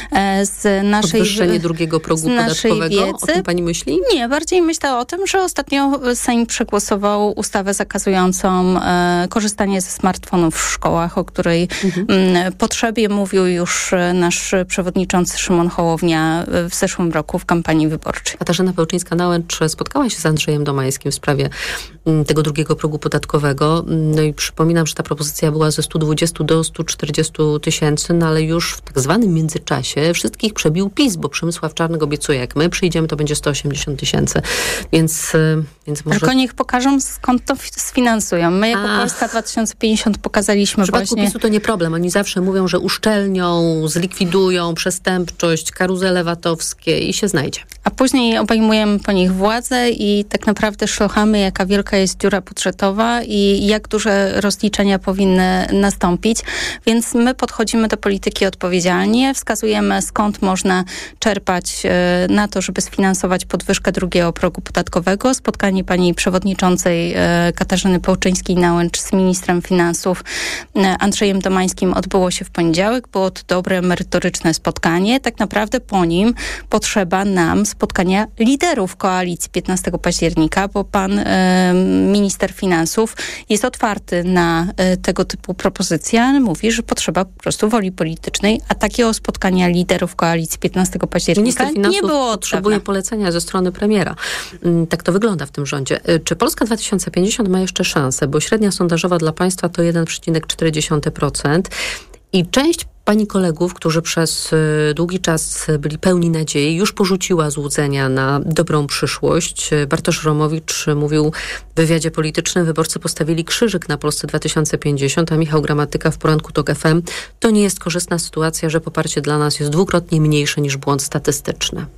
z naszej Podwyższenie drugiego progu podatkowego? O tym pani myśli? Nie, bardziej myślę o tym, że ostatnio Sejm przegłosował ustawę zakazującą e, korzystanie ze smartfonów w szkołach, o której mhm. m, potrzebie mówił już nasz przewodniczący Szymon Hołownia w w zeszłym roku w kampanii wyborczej. Katarzyna Pełczyńska-Nałęcz spotkała się z Andrzejem Domańskim w sprawie tego drugiego progu podatkowego. No i przypominam, że ta propozycja była ze sto dwadzieścia do stu czterdziestu tysięcy, no ale już w tak zwanym międzyczasie wszystkich przebił PiS, bo Przemysław Czarnek obiecuje, jak my przyjdziemy, to będzie sto osiemdziesiąt tysięcy. Więc, więc może... Tylko niech pokażą, skąd to sfinansują. My jako Ach. Polska dwa tysiące pięćdziesiąt pokazaliśmy w przypadku właśnie... PiSu to nie problem. Oni zawsze mówią, że uszczelnią, zlikwidują przestępczość, karuzele VAT-owskie i się znajdzie. A później obejmujemy po nich władzę i tak naprawdę szlochamy, jaka wielka jest dziura budżetowa i jak duże rozliczenia powinny nastąpić. Więc my podchodzimy do polityki odpowiedzialnie, wskazujemy, skąd można czerpać na to, żeby sfinansować podwyżkę drugiego progu podatkowego. Spotkanie pani przewodniczącej Katarzyny Pełczyńskiej-Nałęcz z ministrem finansów Andrzejem Domańskim odbyło się w poniedziałek. Było to dobre, merytoryczne spotkanie. Tak naprawdę po nim potrzeba nam spotkania liderów koalicji piętnastego października, bo pan e, minister finansów jest otwarty na e, tego typu propozycje, ale mówi, że potrzeba po prostu woli politycznej, a takiego spotkania liderów koalicji piętnastego października nie było. Potrzebuje polecenia ze strony premiera. Tak to wygląda w tym rządzie. Czy Polska dwa tysiące pięćdziesiąt ma jeszcze szansę? Bo średnia sondażowa dla państwa to jeden przecinek cztery procent i część pani kolegów, którzy przez długi czas byli pełni nadziei, już porzuciła złudzenia na dobrą przyszłość. Bartosz Romowicz mówił w wywiadzie politycznym, wyborcy postawili krzyżyk na Polsce dwa tysiące pięćdziesiąt, a Michał Gramatyka w poranku TOK F M. To nie jest korzystna sytuacja, że poparcie dla nas jest dwukrotnie mniejsze niż błąd statystyczny.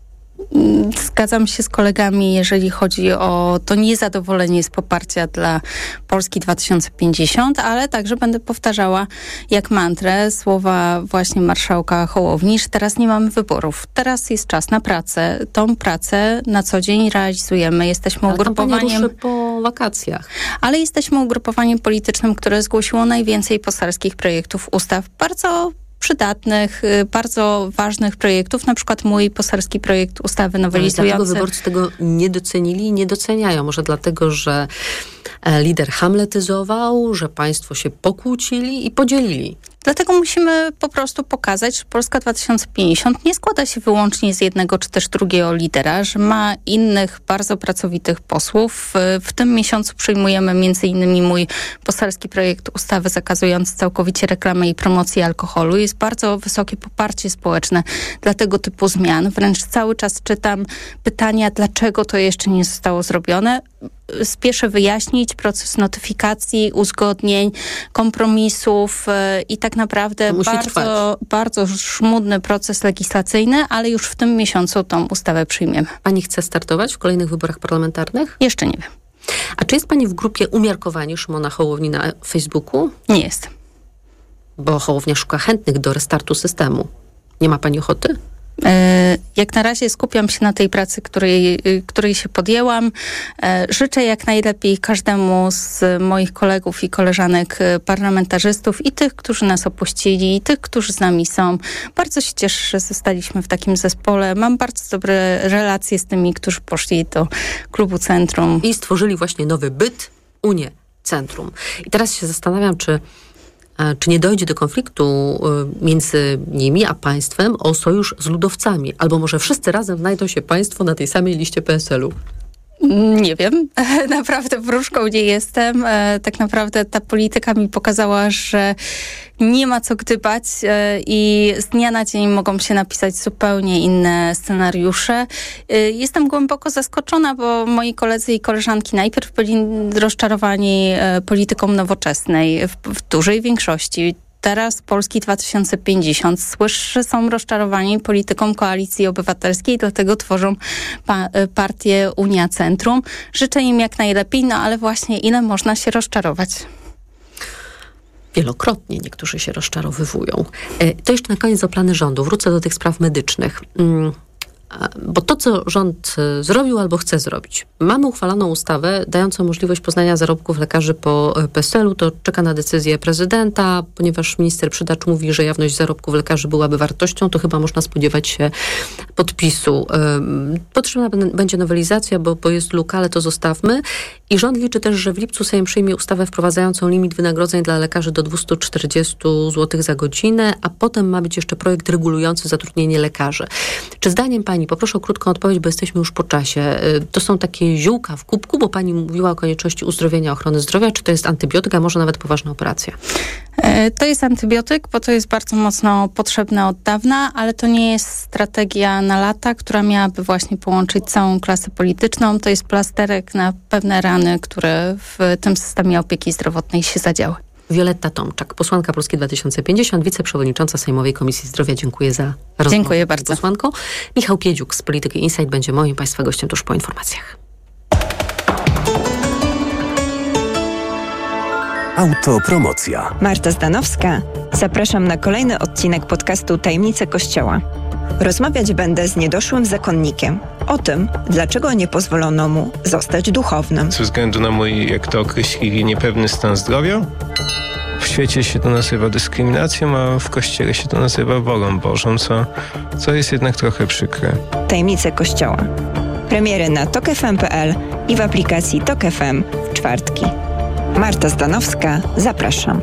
Zgadzam się z kolegami, jeżeli chodzi o to niezadowolenie z poparcia dla Polski dwa tysiące pięćdziesiąt, ale także będę powtarzała jak mantrę słowa właśnie marszałka Hołowni, że teraz nie mamy wyborów. Teraz jest czas na pracę. Tą pracę na co dzień realizujemy. Jesteśmy ale ugrupowaniem... ruszy po wakacjach. Ale jesteśmy ugrupowaniem politycznym, które zgłosiło najwięcej poselskich projektów ustaw. Bardzo przydatnych, bardzo ważnych projektów, na przykład mój poselski projekt ustawy nowelizujący. Dlatego wyborcy tego nie docenili i nie doceniają. Może dlatego, że lider hamletyzował, że państwo się pokłócili i podzielili. Dlatego musimy po prostu pokazać, że Polska dwa tysiące pięćdziesiąt nie składa się wyłącznie z jednego czy też drugiego lidera, że ma innych bardzo pracowitych posłów. W tym miesiącu przyjmujemy między innymi mój poselski projekt ustawy zakazujący całkowicie reklamę i promocję alkoholu. Jest bardzo wysokie poparcie społeczne dla tego typu zmian. Wręcz cały czas czytam pytania, dlaczego to jeszcze nie zostało zrobione. Spieszę wyjaśnić proces notyfikacji, uzgodnień, kompromisów yy, i tak naprawdę bardzo, bardzo żmudny proces legislacyjny, ale już w tym miesiącu tą ustawę przyjmiemy. Pani chce startować w kolejnych wyborach parlamentarnych? Jeszcze nie wiem. A czy jest pani w grupie Umiarkowanie Szymona Hołowni na Facebooku? Nie jest. Bo Hołownia szuka chętnych do restartu systemu. Nie ma pani ochoty? Jak na razie skupiam się na tej pracy, której, której się podjęłam. Życzę jak najlepiej każdemu z moich kolegów i koleżanek parlamentarzystów i tych, którzy nas opuścili, i tych, którzy z nami są. Bardzo się cieszę, że zostaliśmy w takim zespole. Mam bardzo dobre relacje z tymi, którzy poszli do klubu Centrum. I stworzyli właśnie nowy byt, Unię Centrum. I teraz się zastanawiam, czy czy nie dojdzie do konfliktu między nimi a państwem o sojusz z ludowcami? Albo może wszyscy razem znajdą się państwo na tej samej liście P S L-u? Nie wiem, naprawdę wróżką nie jestem. Tak naprawdę ta polityka mi pokazała, że nie ma co gdybać i z dnia na dzień mogą się napisać zupełnie inne scenariusze. Jestem głęboko zaskoczona, bo moi koledzy i koleżanki najpierw byli rozczarowani polityką Nowoczesnej w, w dużej większości. Teraz Polski dwa tysiące pięćdziesiąt słyszy, są rozczarowani polityką Koalicji Obywatelskiej, dlatego tworzą pa- partię Unia Centrum. Życzę im jak najlepiej, no ale właśnie ile można się rozczarować? Wielokrotnie niektórzy się rozczarowywują. To jeszcze na koniec o plany rządu. Wrócę do tych spraw medycznych. Bo to, co rząd zrobił albo chce zrobić. Mamy uchwaloną ustawę dającą możliwość poznania zarobków lekarzy po P S L-u. To czeka na decyzję prezydenta, ponieważ minister Przydacz mówi, że jawność zarobków lekarzy byłaby wartością, to chyba można spodziewać się podpisu. Potrzebna będzie nowelizacja, bo, bo jest luka, ale to zostawmy. I rząd liczy też, że w lipcu Sejm przyjmie ustawę wprowadzającą limit wynagrodzeń dla lekarzy do dwieście czterdzieści złotych za godzinę, a potem ma być jeszcze projekt regulujący zatrudnienie lekarzy. Czy zdaniem pani, poproszę o krótką odpowiedź, bo jesteśmy już po czasie, to są takie ziółka w kubku, bo pani mówiła o konieczności uzdrowienia ochrony zdrowia, czy to jest antybiotyk, a może nawet poważna operacja? To jest antybiotyk, bo to jest bardzo mocno potrzebne od dawna, ale to nie jest strategia na lata, która miałaby właśnie połączyć całą klasę polityczną. To jest plasterek na pewne rany, które w tym systemie opieki zdrowotnej się zadziały. Wioletta Tomczak, posłanka Polski dwa tysiące pięćdziesiąt, wiceprzewodnicząca Sejmowej Komisji Zdrowia. Dziękuję za rozmowę. Dziękuję bardzo. Posłanką. Michał Piedziuk z Polityki Insight będzie moim Państwa gościem tuż po informacjach. Autopromocja. Marta Zdanowska. Zapraszam na kolejny odcinek podcastu Tajemnice Kościoła. Rozmawiać będę z niedoszłym zakonnikiem o tym, dlaczego nie pozwolono mu zostać duchownym. Ze względu na mój, jak to określili, niepewny stan zdrowia. W świecie się to nazywa dyskryminacją, a w Kościele się to nazywa wolą Bożą, co, co jest jednak trochę przykre. Tajemnice Kościoła. Premiery na tok f m kropka p l i w aplikacji Tok F M w czwartki. Marta Zdanowska, zapraszam.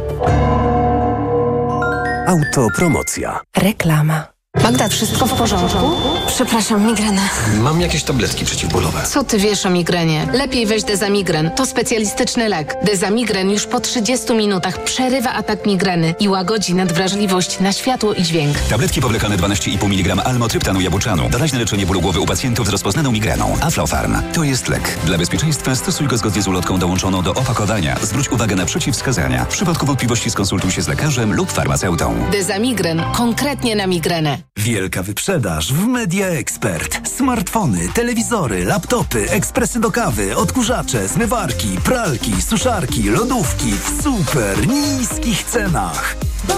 Autopromocja. Reklama. Magda, wszystko w porządku? Przepraszam, migrena. Mam jakieś tabletki przeciwbólowe. Co ty wiesz o migrenie? Lepiej weź Dezamigren. To specjalistyczny lek. Dezamigren już po trzydziestu minutach przerywa atak migreny i łagodzi nadwrażliwość na światło i dźwięk. Tabletki powlekane dwanaście i pół miligrama almotryptanu jabłczanu. Doraźne leczenie bólu głowy u pacjentów z rozpoznaną migreną. Aflofarm. To jest lek. Dla bezpieczeństwa stosuj go zgodnie z ulotką dołączoną do opakowania. Zwróć uwagę na przeciwwskazania. W przypadku wątpliwości skonsultuj się z lekarzem lub farmaceutą. Dezamigren. Konkretnie na migrenę. Wielka wyprzedaż w Media Expert. Smartfony, telewizory, laptopy, ekspresy do kawy, odkurzacze, zmywarki, pralki, suszarki, lodówki w super niskich cenach.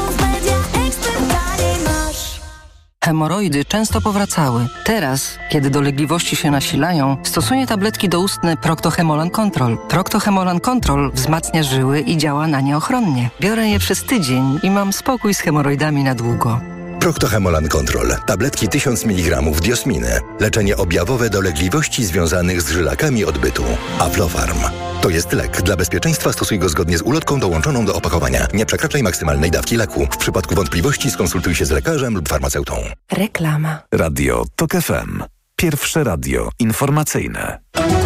Hemoroidy często powracały. Teraz, kiedy dolegliwości się nasilają, stosuję tabletki doustne Procto-Hemolan Control. Procto-Hemolan Control wzmacnia żyły i działa na nie ochronnie. Biorę je przez tydzień i mam spokój z hemoroidami na długo. Procto-Hemolan Control. Tabletki tysiąc miligramów diosminy. Leczenie objawowe dolegliwości związanych z żylakami odbytu. Aflofarm. To jest lek. Dla bezpieczeństwa stosuj go zgodnie z ulotką dołączoną do opakowania. Nie przekraczaj maksymalnej dawki leku. W przypadku wątpliwości skonsultuj się z lekarzem lub farmaceutą. Reklama. Radio Tok F M. Pierwsze radio informacyjne.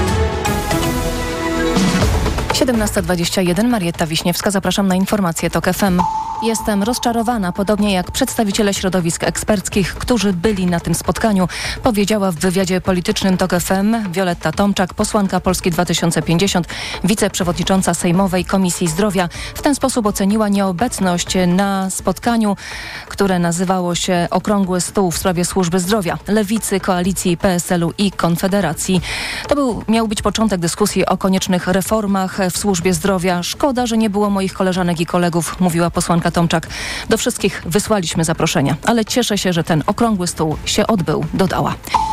siedemnasta dwadzieścia jeden, Marietta Wiśniewska, zapraszam na informacje Tok F M. Jestem rozczarowana, podobnie jak przedstawiciele środowisk eksperckich, którzy byli na tym spotkaniu, powiedziała w wywiadzie politycznym Tok F M Wioletta Tomczak, posłanka Polski dwa tysiące pięćdziesiąt, wiceprzewodnicząca Sejmowej Komisji Zdrowia. W ten sposób oceniła nieobecność na spotkaniu, które nazywało się Okrągły Stół w sprawie służby zdrowia Lewicy, Koalicji, P S L u i Konfederacji. To był, miał być początek dyskusji o koniecznych reformach w służbie zdrowia. Szkoda, że nie było moich koleżanek i kolegów, mówiła posłanka Tomczak. Do wszystkich wysłaliśmy zaproszenia, ale cieszę się, że ten okrągły stół się odbył, dodała.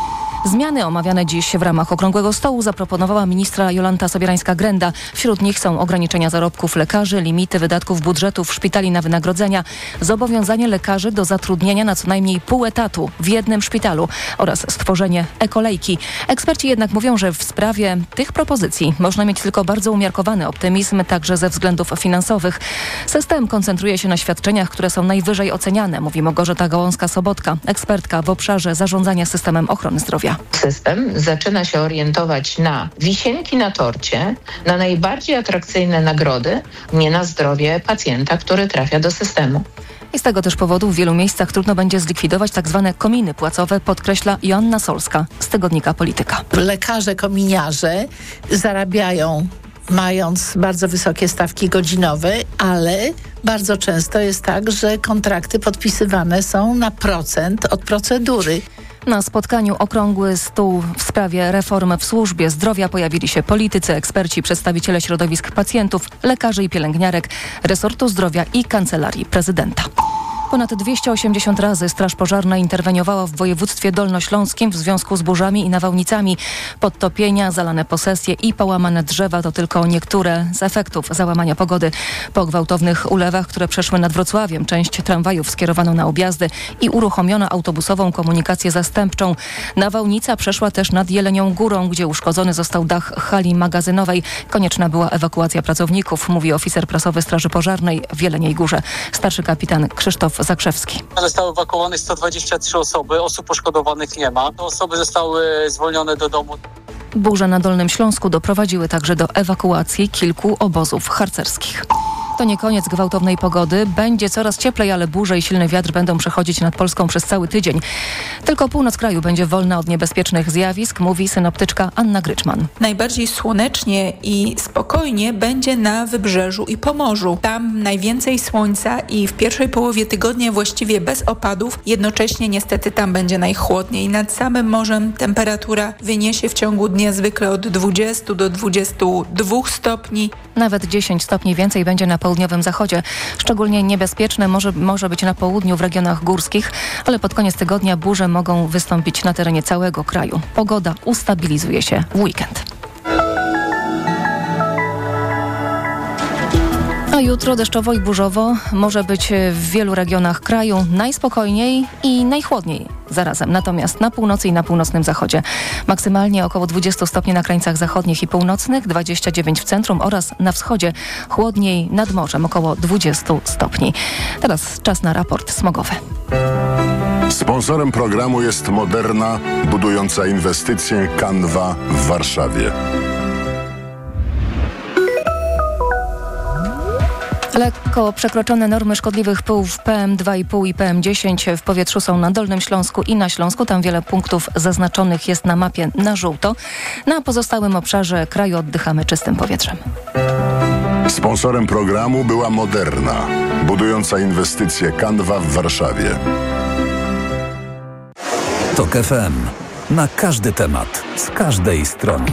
Zmiany omawiane dziś w ramach Okrągłego Stołu zaproponowała ministra Jolanta Sobierańska-Grenda. Wśród nich są ograniczenia zarobków lekarzy, limity wydatków budżetów szpitali na wynagrodzenia, zobowiązanie lekarzy do zatrudnienia na co najmniej pół etatu w jednym szpitalu oraz stworzenie e-kolejki. Eksperci jednak mówią, że w sprawie tych propozycji można mieć tylko bardzo umiarkowany optymizm, także ze względów finansowych. System koncentruje się na świadczeniach, które są najwyżej oceniane, mówi Małgorzata Gałązka-Sobotka, ekspertka w obszarze zarządzania systemem ochrony zdrowia. System zaczyna się orientować na wisienki na torcie, na najbardziej atrakcyjne nagrody, nie na zdrowie pacjenta, który trafia do systemu. I z tego też powodu w wielu miejscach trudno będzie zlikwidować tak zwane kominy płacowe, podkreśla Joanna Solska z tygodnika Polityka. Lekarze kominiarze zarabiają mając bardzo wysokie stawki godzinowe, ale bardzo często jest tak, że kontrakty podpisywane są na procent od procedury. Na spotkaniu Okrągły Stół w sprawie reformy w służbie zdrowia pojawili się politycy, eksperci, przedstawiciele środowisk pacjentów, lekarzy i pielęgniarek, resortu zdrowia i kancelarii prezydenta. Ponad dwieście osiemdziesiąt razy Straż Pożarna interweniowała w województwie dolnośląskim w związku z burzami i nawałnicami. Podtopienia, zalane posesje i połamane drzewa to tylko niektóre z efektów załamania pogody. Po gwałtownych ulewach, które przeszły nad Wrocławiem, część tramwajów skierowano na objazdy i uruchomiono autobusową komunikację zastępczą. Nawałnica przeszła też nad Jelenią Górą, gdzie uszkodzony został dach hali magazynowej. Konieczna była ewakuacja pracowników, mówi oficer prasowy Straży Pożarnej w Jeleniej Górze. Starszy kapitan Krzysztof Zakrzewski. Zostały ewakuowane sto dwadzieścia trzy osoby, osób poszkodowanych nie ma. Te osoby zostały zwolnione do domu. Burze na Dolnym Śląsku doprowadziły także do ewakuacji kilku obozów harcerskich. To nie koniec gwałtownej pogody. Będzie coraz cieplej, ale burze i silny wiatr będą przechodzić nad Polską przez cały tydzień. Tylko północ kraju będzie wolna od niebezpiecznych zjawisk, mówi synoptyczka Anna Gryczman. Najbardziej słonecznie i spokojnie będzie na Wybrzeżu i Pomorzu. Tam najwięcej słońca i w pierwszej połowie tygodnia właściwie bez opadów. Jednocześnie niestety tam będzie najchłodniej. Nad samym morzem temperatura wyniesie w ciągu dnia zwykle od dwudziestu do dwudziestu dwóch stopni. Nawet dziesięć stopni więcej będzie na południowym zachodzie. Szczególnie niebezpieczne może, może być na południu w regionach górskich, ale pod koniec tygodnia burze mogą wystąpić na terenie całego kraju. Pogoda ustabilizuje się w weekend. A jutro deszczowo i burzowo może być w wielu regionach kraju najspokojniej i najchłodniej zarazem. Natomiast na północy i na północnym zachodzie maksymalnie około dwadzieścia stopni na krańcach zachodnich i północnych, dwadzieścia dziewięć w centrum oraz na wschodzie, chłodniej nad morzem około dwadzieścia stopni. Teraz czas na raport smogowy. Sponsorem programu jest Moderna, budująca inwestycje Canva w Warszawie. Lekko przekroczone normy szkodliwych pyłów P M dwa i pół i P M dziesięć w powietrzu są na Dolnym Śląsku i na Śląsku. Tam wiele punktów zaznaczonych jest na mapie na żółto. Na pozostałym obszarze kraju oddychamy czystym powietrzem. Sponsorem programu była Moderna, budująca inwestycje Canva w Warszawie. Tok F M. Na każdy temat, z każdej strony.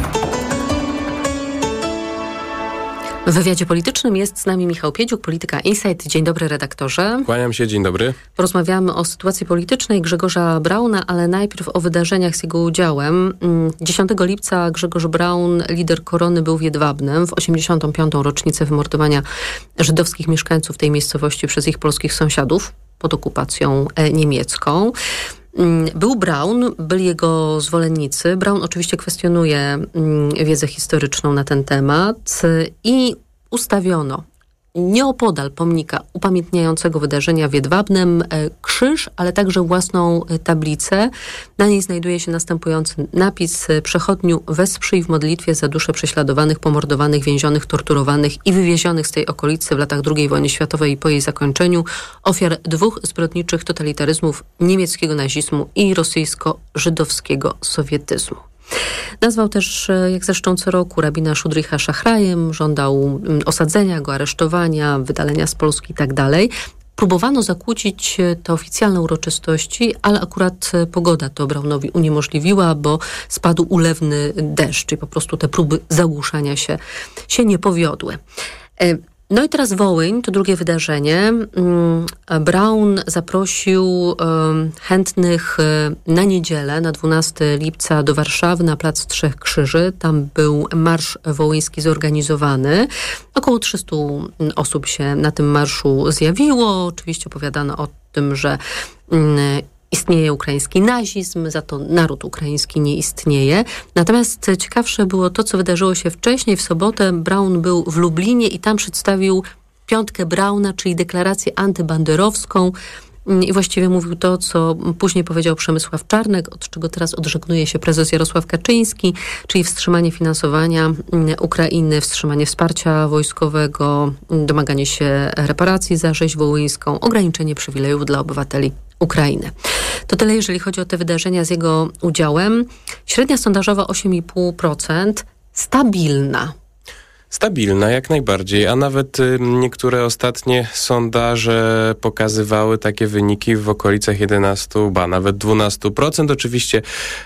W wywiadzie politycznym jest z nami Michał Piedziuk, Polityka Insight. Dzień dobry, redaktorze. Kłaniam się, dzień dobry. Porozmawiamy o sytuacji politycznej Grzegorza Brauna, ale najpierw o wydarzeniach z jego udziałem. dziesiątego lipca Grzegorz Braun, lider Korony, był w Jedwabnem w osiemdziesiątą piątą rocznicę wymordowania żydowskich mieszkańców tej miejscowości przez ich polskich sąsiadów pod okupacją niemiecką. Był Braun, byli jego zwolennicy. Braun oczywiście kwestionuje wiedzę historyczną na ten temat i ustawiono nieopodal pomnika upamiętniającego wydarzenia w Jedwabnem krzyż, ale także własną tablicę. Na niej znajduje się następujący napis: Przechodniu, wesprzyj w modlitwie za dusze prześladowanych, pomordowanych, więzionych, torturowanych i wywiezionych z tej okolicy w latach drugiej wojny światowej i po jej zakończeniu, ofiar dwóch zbrodniczych totalitaryzmów, niemieckiego nazizmu i rosyjsko-żydowskiego sowietyzmu. Nazwał też, jak zresztą co roku, rabina Szudricha szachrajem, żądał osadzenia go, aresztowania, wydalenia z Polski i tak dalej. Próbowano zakłócić te oficjalne uroczystości, ale akurat pogoda to Braunowi uniemożliwiła, bo spadł ulewny deszcz i po prostu te próby zagłuszania się, się nie powiodły. No i teraz Wołyń, to drugie wydarzenie. Braun zaprosił chętnych na niedzielę, na dwunastego lipca do Warszawy, na Plac Trzech Krzyży. Tam był marsz wołyński zorganizowany. Około trzysta osób się na tym marszu zjawiło. Oczywiście opowiadano o tym, że istnieje ukraiński nazizm, za to naród ukraiński nie istnieje. Natomiast ciekawsze było to, co wydarzyło się wcześniej. W sobotę Braun był w Lublinie i tam przedstawił piątkę Brauna, czyli deklarację antybanderowską. I właściwie mówił to, co później powiedział Przemysław Czarnek, od czego teraz odżegnuje się prezes Jarosław Kaczyński, czyli wstrzymanie finansowania Ukrainy, wstrzymanie wsparcia wojskowego, domaganie się reparacji za rzeź wołyńską, ograniczenie przywilejów dla obywateli Ukrainy. To tyle, jeżeli chodzi o te wydarzenia z jego udziałem. Średnia sondażowa osiem i pół procent, stabilna. Stabilna, jak najbardziej, a nawet y, niektóre ostatnie sondaże pokazywały takie wyniki w okolicach jedenastu, ba nawet dwunastu procent. Oczywiście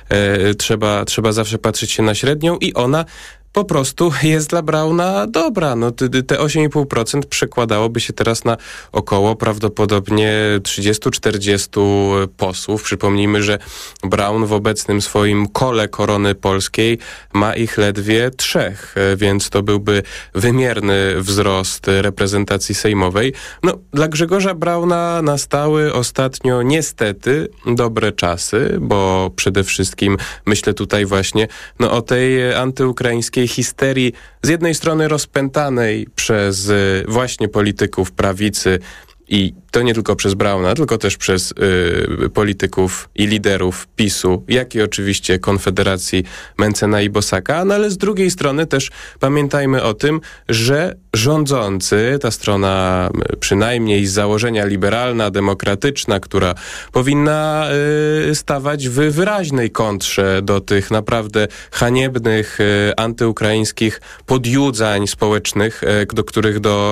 y, trzeba, trzeba zawsze patrzeć się na średnią i ona po prostu jest dla Brauna dobra. No, te, te osiem i pół procent przekładałoby się teraz na około prawdopodobnie trzydzieści do czterdziestu posłów. Przypomnijmy, że Braun w obecnym swoim kole korony polskiej ma ich ledwie trzech, więc to byłby wymierny wzrost reprezentacji sejmowej. No, dla Grzegorza Brauna nastały ostatnio niestety dobre czasy, bo przede wszystkim myślę tutaj właśnie no, o tej antyukraińskiej histerii, z jednej strony rozpętanej przez y, właśnie polityków prawicy i to nie tylko przez Brauna, tylko też przez y, polityków i liderów PiSu, jak i oczywiście Konfederacji Mencena i Bosaka, no ale z drugiej strony też pamiętajmy o tym, że rządzący, ta strona przynajmniej z założenia liberalna, demokratyczna, która powinna y, stawać w wyraźnej kontrze do tych naprawdę haniebnych, y, antyukraińskich podjudzań społecznych, y, do których do,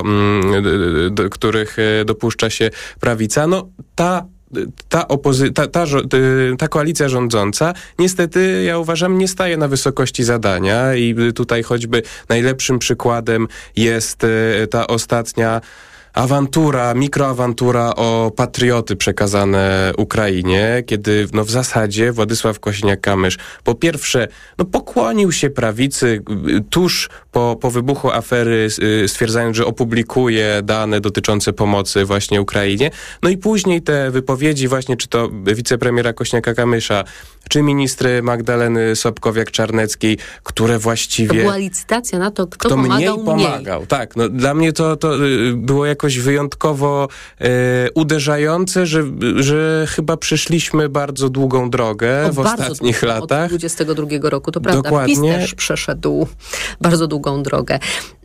y, do których y, dopuszcza się prawica, no ta Ta, opozy- ta, ta, ta koalicja rządząca niestety, ja uważam, nie staje na wysokości zadania i tutaj choćby najlepszym przykładem jest ta ostatnia awantura, mikroawantura o patrioty przekazane Ukrainie, kiedy no w zasadzie Władysław Kosiniak-Kamysz po pierwsze no pokłonił się prawicy tuż po, po wybuchu afery, stwierdzając, że opublikuje dane dotyczące pomocy właśnie Ukrainie. No i później te wypowiedzi właśnie, czy to wicepremiera Kośniaka-Kamysza, czy ministry Magdaleny Sobkowiak-Czarneckiej, które właściwie... To była licytacja na to, kto, kto pomagał mniej pomagał. Mniej. Tak, no dla mnie to, to było jakoś wyjątkowo e, uderzające, że, że chyba przeszliśmy bardzo długą drogę o, w ostatnich długo, latach. Od dwudziestego drugiego roku, to prawda. Dokładnie. PiS też przeszedł bardzo długą drogę.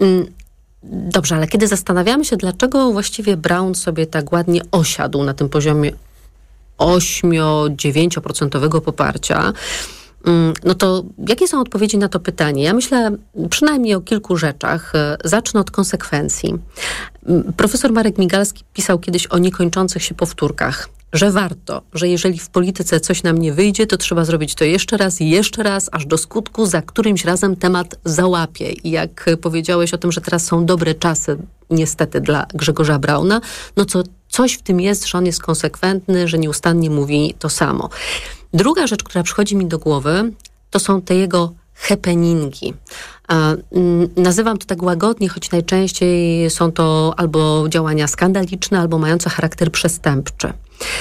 Dobrze, ale kiedy zastanawiamy się, dlaczego właściwie Braun sobie tak ładnie osiadł na tym poziomie osiem do dziewięciu procent poparcia, no to jakie są odpowiedzi na to pytanie? Ja myślę przynajmniej o kilku rzeczach. Zacznę od konsekwencji. Profesor Marek Migalski pisał kiedyś o niekończących się powtórkach, że warto, że jeżeli w polityce coś nam nie wyjdzie, to trzeba zrobić to jeszcze raz i jeszcze raz, aż do skutku, za którymś razem temat załapie. I jak powiedziałeś o tym, że teraz są dobre czasy, niestety dla Grzegorza Brauna, no co coś w tym jest, że on jest konsekwentny, że nieustannie mówi to samo. Druga rzecz, która przychodzi mi do głowy, to są te jego happeningi. Nazywam to tak łagodnie, choć najczęściej są to albo działania skandaliczne, albo mające charakter przestępczy.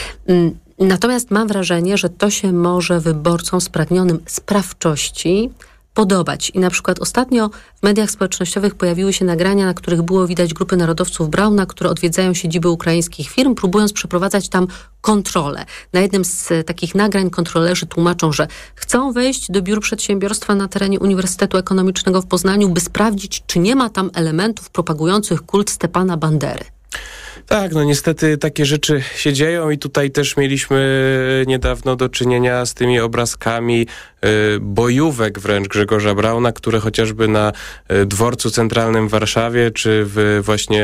Natomiast mam wrażenie, że to się może wyborcom spragnionym sprawczości podobać. I na przykład ostatnio w mediach społecznościowych pojawiły się nagrania, na których było widać grupy narodowców Brauna, które odwiedzają siedziby ukraińskich firm, próbując przeprowadzać tam kontrolę. Na jednym z takich nagrań kontrolerzy tłumaczą, że chcą wejść do biur przedsiębiorstwa na terenie Uniwersytetu Ekonomicznego w Poznaniu, by sprawdzić, czy nie ma tam elementów propagujących kult Stepana Bandery. Tak, no niestety takie rzeczy się dzieją i tutaj też mieliśmy niedawno do czynienia z tymi obrazkami bojówek wręcz Grzegorza Brauna, które chociażby na dworcu centralnym w Warszawie, czy w właśnie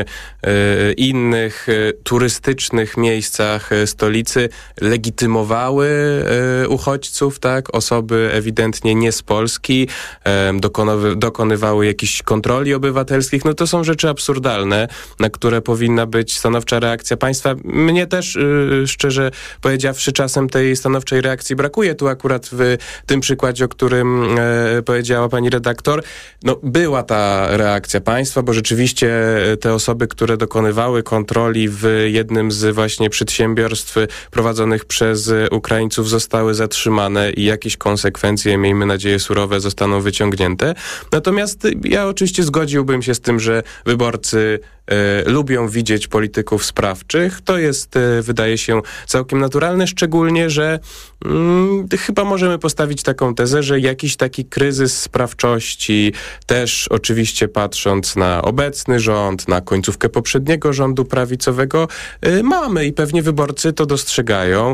innych turystycznych miejscach stolicy legitymowały uchodźców, tak? Osoby ewidentnie nie z Polski, dokonywały, dokonywały jakichś kontroli obywatelskich. No to są rzeczy absurdalne, na które powinna być stanowcza reakcja państwa. Mnie też, szczerze powiedziawszy, czasem tej stanowczej reakcji brakuje. Tu akurat w tym przykładzie, o którym e, powiedziała pani redaktor, no była ta reakcja państwa, bo rzeczywiście te osoby, które dokonywały kontroli w jednym z właśnie przedsiębiorstw prowadzonych przez Ukraińców, zostały zatrzymane i jakieś konsekwencje, miejmy nadzieję surowe, zostaną wyciągnięte. Natomiast ja oczywiście zgodziłbym się z tym, że wyborcy e, lubią widzieć polityków sprawczych. To jest, e, wydaje się, całkiem naturalne, szczególnie, że mm, chyba możemy postawić taką tezę, że jakiś taki kryzys sprawczości, też oczywiście patrząc na obecny rząd, na końcówkę poprzedniego rządu prawicowego, e, mamy i pewnie wyborcy to dostrzegają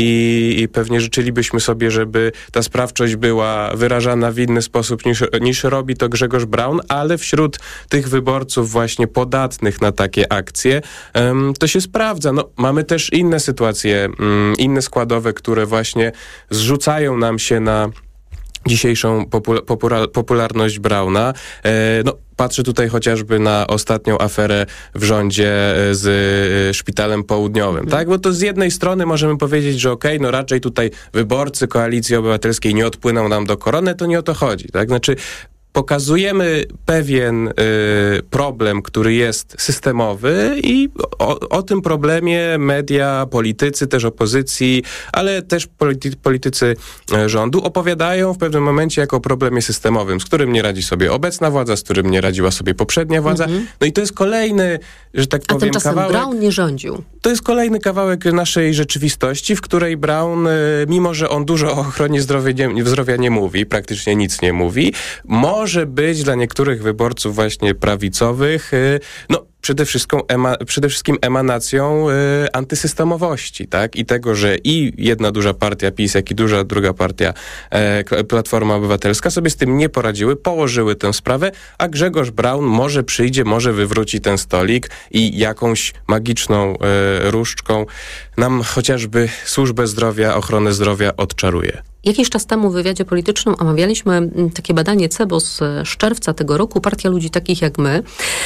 i, i pewnie życzylibyśmy sobie, żeby ta sprawczość była wyrażana w inny sposób niż, niż robi to Grzegorz Braun, ale wśród tych wyborców właśnie podatnych na takie akcje um, to się sprawdza. No, mamy też inne sytuacje, um, inne składowe, które właśnie zrzucają nam się na dzisiejszą popul- popula- popularność Brauna. E, no, patrzę tutaj chociażby na ostatnią aferę w rządzie z y, Szpitalem Południowym, tak? Bo to z jednej strony możemy powiedzieć, że okej, okay, no raczej tutaj wyborcy Koalicji Obywatelskiej nie odpłyną nam do korony, to nie o to chodzi, tak? Znaczy pokazujemy pewien y, problem, który jest systemowy i o, o tym problemie media, politycy, też opozycji, ale też polity, politycy rządu opowiadają w pewnym momencie jako o problemie systemowym, z którym nie radzi sobie obecna władza, z którym nie radziła sobie poprzednia władza. Mhm. No i to jest kolejny, że tak powiem, A tymczasem kawałek... Braun nie rządził. To jest kolejny kawałek naszej rzeczywistości, w której Braun, mimo że on dużo o ochronie zdrowia nie, zdrowia nie mówi, praktycznie nic nie mówi, może być dla niektórych wyborców właśnie prawicowych, no przede wszystkim, ema, przede wszystkim emanacją y, antysystemowości, tak? I tego, że i jedna duża partia PiS, jak i duża druga partia e, Platforma Obywatelska sobie z tym nie poradziły, położyły tę sprawę, a Grzegorz Braun może przyjdzie, może wywróci ten stolik i jakąś magiczną e, różdżką nam chociażby służbę zdrowia, ochronę zdrowia odczaruje. Jakiś czas temu w wywiadzie politycznym omawialiśmy takie badanie C E B O z czerwca tego roku, Partia Ludzi Takich jak My.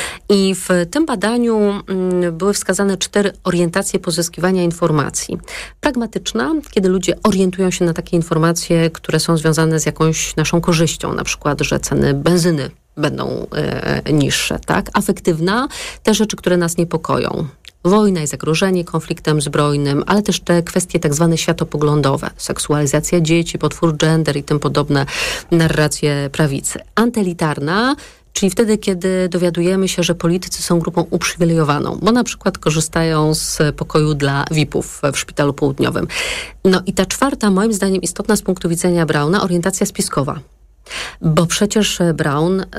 I w tym badaniu były wskazane cztery orientacje pozyskiwania informacji. Pragmatyczna, kiedy ludzie orientują się na takie informacje, które są związane z jakąś naszą korzyścią, na przykład, że ceny benzyny będą e, niższe, tak? Afektywna, te rzeczy, które nas niepokoją. Wojna i zagrożenie konfliktem zbrojnym, ale też te kwestie tak zwane światopoglądowe, seksualizacja dzieci, potwór gender i tym podobne narracje prawicy. Antyelitarna, czyli wtedy, kiedy dowiadujemy się, że politycy są grupą uprzywilejowaną, bo na przykład korzystają z pokoju dla V I P-ów w Szpitalu Południowym. No i ta czwarta, moim zdaniem istotna z punktu widzenia Brauna, orientacja spiskowa. Bo przecież Braun y,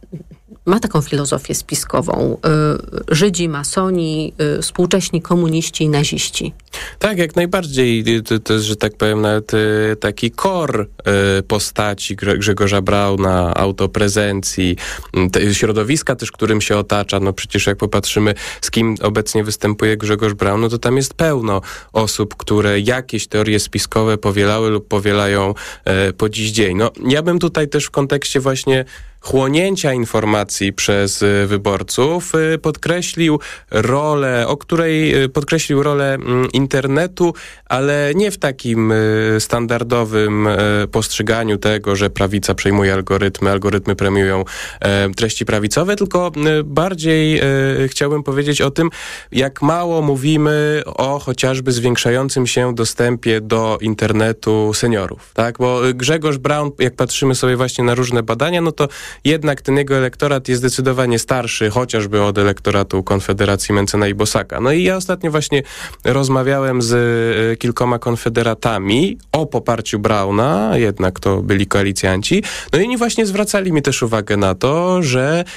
ma taką filozofię spiskową. Y, Żydzi, masoni, y, współcześni komuniści i naziści. Tak, jak najbardziej. To, to jest, że tak powiem, nawet y, taki core y, postaci Grzegorza Brauna, autoprezencji, te środowiska też, którym się otacza. No przecież jak popatrzymy, z kim obecnie występuje Grzegorz Braun, no to tam jest pełno osób, które jakieś teorie spiskowe powielały lub powielają y, po dziś dzień. No ja bym tutaj też w kontekście właśnie chłonięcia informacji przez y, wyborców y, podkreślił rolę, o której y, podkreślił rolę y, internetu, ale nie w takim y, standardowym y, postrzeganiu tego, że prawica przejmuje algorytmy, algorytmy premiują y, treści prawicowe, tylko y, bardziej y, chciałbym powiedzieć o tym, jak mało mówimy o chociażby zwiększającym się dostępie do internetu seniorów, tak? Bo Grzegorz Braun, jak patrzymy sobie właśnie na różne badania, no to jednak ten jego elektorat jest zdecydowanie starszy, chociażby od elektoratu Konfederacji Mencena i Bosaka. No i ja ostatnio właśnie rozmawiałem z y, kilkoma konfederatami o poparciu Brauna, jednak to byli koalicjanci, no i oni właśnie zwracali mi też uwagę na to, że no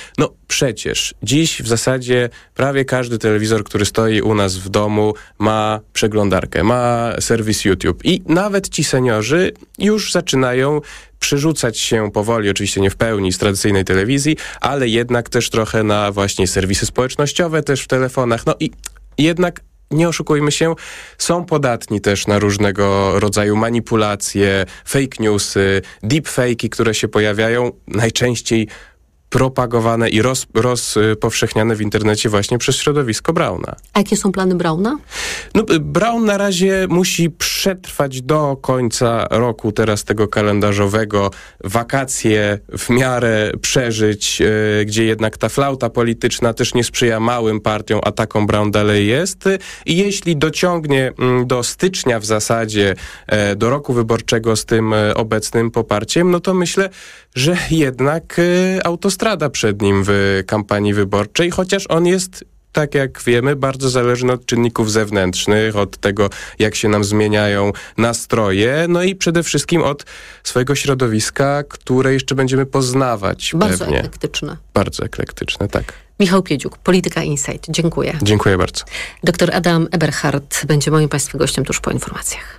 przecież dziś w zasadzie prawie każdy telewizor, który stoi u nas w domu, ma przeglądarkę, ma serwis YouTube i nawet ci seniorzy już zaczynają przerzucać się powoli, oczywiście nie w pełni z tradycyjnej telewizji, ale jednak też trochę na właśnie serwisy społecznościowe, też w telefonach. No i jednak nie oszukujmy się, są podatni też na różnego rodzaju manipulacje, fake newsy, deepfake'i, które się pojawiają najczęściej propagowane i roz, rozpowszechniane w internecie właśnie przez środowisko Brauna. A jakie są plany Brauna? No, Braun na razie musi przetrwać do końca roku teraz tego kalendarzowego, wakacje w miarę przeżyć, yy, gdzie jednak ta flauta polityczna też nie sprzyja małym partiom, a taką Braun dalej jest. I jeśli dociągnie yy, do stycznia w zasadzie, yy, do roku wyborczego z tym yy, obecnym poparciem, no to myślę, że jednak yy, autostrada przed nim w kampanii wyborczej, chociaż on jest, tak jak wiemy, bardzo zależny od czynników zewnętrznych, od tego, jak się nam zmieniają nastroje, no i przede wszystkim od swojego środowiska, które jeszcze będziemy poznawać. Bardzo pewnie. eklektyczne. Bardzo eklektyczne, tak. Michał Piedziuk, Polityka Insight. Dziękuję. Dziękuję bardzo. Doktor Adam Eberhard będzie moim Państwa gościem tuż po informacjach.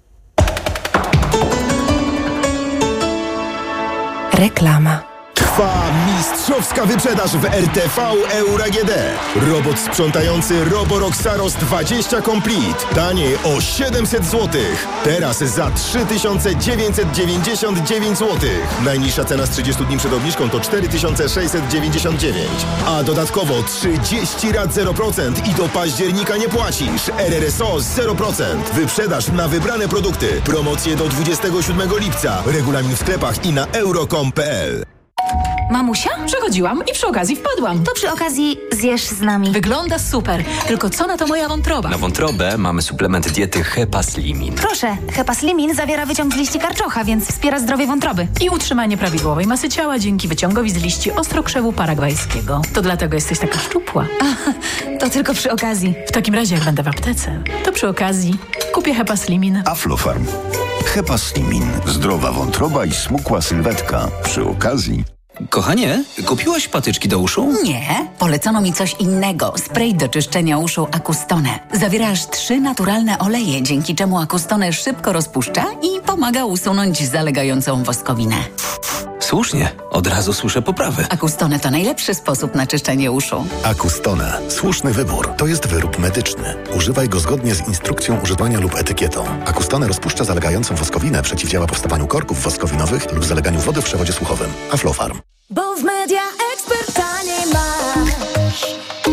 Reklama. Trwa mistrzowska wyprzedaż w R T V Euro A G D. Robot sprzątający Roborock Saros dwadzieścia Complete. Taniej o siedemset złotych. Teraz za trzy tysiące dziewięćset dziewięćdziesiąt dziewięć złotych. Najniższa cena z trzydziestu dni przed obniżką to cztery tysiące sześćset dziewięćdziesiąt dziewięć. A dodatkowo trzydzieści rat zero procent i do października nie płacisz. R R S O zero procent. Wyprzedaż na wybrane produkty. Promocje do dwudziestego siódmego lipca. Regulamin w sklepach i na euro kropka com kropka p l. Mamusia? Przechodziłam i przy okazji wpadłam. To przy okazji zjesz z nami. Wygląda super. Tylko co na to moja wątroba? Na wątrobę mamy suplement diety Hepaslimin. Proszę, Hepaslimin zawiera wyciąg z liści karczocha, więc wspiera zdrowie wątroby. I utrzymanie prawidłowej masy ciała dzięki wyciągowi z liści ostrokrzewu paragwajskiego. To dlatego jesteś taka szczupła. Ach, to tylko przy okazji. W takim razie, jak będę w aptece, to przy okazji kupię Hepaslimin. Aflofarm. Hepaslimin. Zdrowa wątroba i smukła sylwetka. Przy okazji... Kochanie, kupiłaś patyczki do uszu? Nie, polecono mi coś innego. Spray do czyszczenia uszu Acustone. Zawiera aż trzy naturalne oleje, dzięki czemu Acustone szybko rozpuszcza i pomaga usunąć zalegającą woskowinę. Słusznie, od razu słyszę poprawy. Acustone to najlepszy sposób na czyszczenie uszu. Acustone. Słuszny wybór. To jest wyrób medyczny. Używaj go zgodnie z instrukcją używania lub etykietą. Acustone rozpuszcza zalegającą woskowinę, przeciwdziała powstawaniu korków woskowinowych lub zaleganiu wody w przewodzie słuchowym. Aflofarm. Bo w Media Expert taniej masz.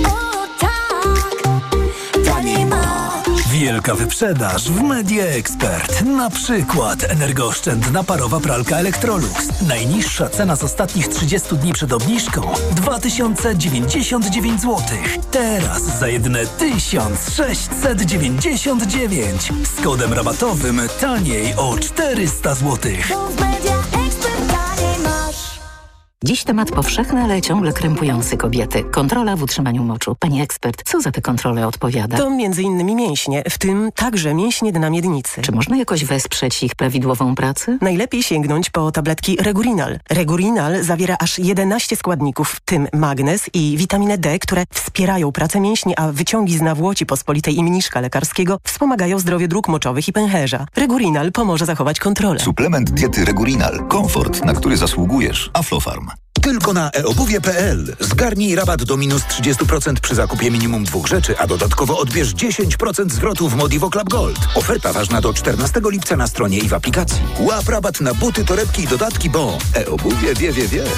O tak, taniej masz. Wielka wyprzedaż w Media Expert. Na przykład energooszczędna parowa pralka Electrolux. Najniższa cena z ostatnich trzydziestu dni przed obniżką dwa tysiące dziewięćdziesiąt dziewięć złotych. Teraz za jedyne tysiąc sześćset dziewięćdziesiąt dziewięć. Z kodem rabatowym taniej o czterysta złotych. Bo w Media Expert taniej masz. Dziś temat powszechny, ale ciągle krępujący kobiety. Kontrola w utrzymaniu moczu. Pani ekspert, co za te kontrole odpowiada? To między innymi mięśnie, w tym także mięśnie dna miednicy. Czy można jakoś wesprzeć ich prawidłową pracę? Najlepiej sięgnąć po tabletki Regurinal. Regurinal zawiera aż jedenaście składników, w tym magnez i witaminę D, które wspierają pracę mięśni, a wyciągi z nawłoci pospolitej i mniszka lekarskiego wspomagają zdrowie dróg moczowych i pęcherza. Regurinal pomoże zachować kontrolę. Suplement diety Regurinal. Komfort, na który zasługujesz. Aflofarm. Tylko na e obuwie kropka p l. Zgarnij rabat do minus trzydzieści procent przy zakupie minimum dwóch rzeczy, a dodatkowo odbierz dziesięć procent zwrotu w Modivo Club Gold. Oferta ważna do czternastego lipca na stronie i w aplikacji. Łap rabat na buty, torebki i dodatki, bo e-obuwie wie, wie, wie.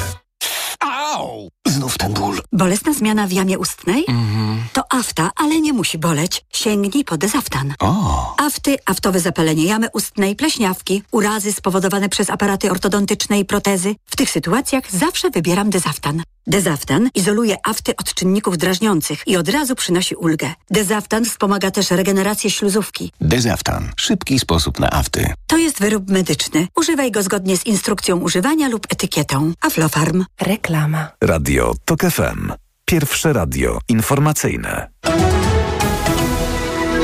Au! Znów ten ból. Bolesna zmiana w jamie ustnej? Mhm. To afta, ale nie musi boleć. Sięgnij po Dezaftan. O. Afty, aftowe zapalenie jamy ustnej, pleśniawki, urazy spowodowane przez aparaty ortodontyczne i protezy. W tych sytuacjach zawsze wybieram Dezaftan. Dezaftan izoluje afty od czynników drażniących i od razu przynosi ulgę. Dezaftan wspomaga też regenerację śluzówki. Dezaftan. Szybki sposób na afty. To jest wyrób medyczny. Używaj go zgodnie z instrukcją używania lub etykietą. Aflofarm. Reklama. Radio TOK F M. Pierwsze radio informacyjne.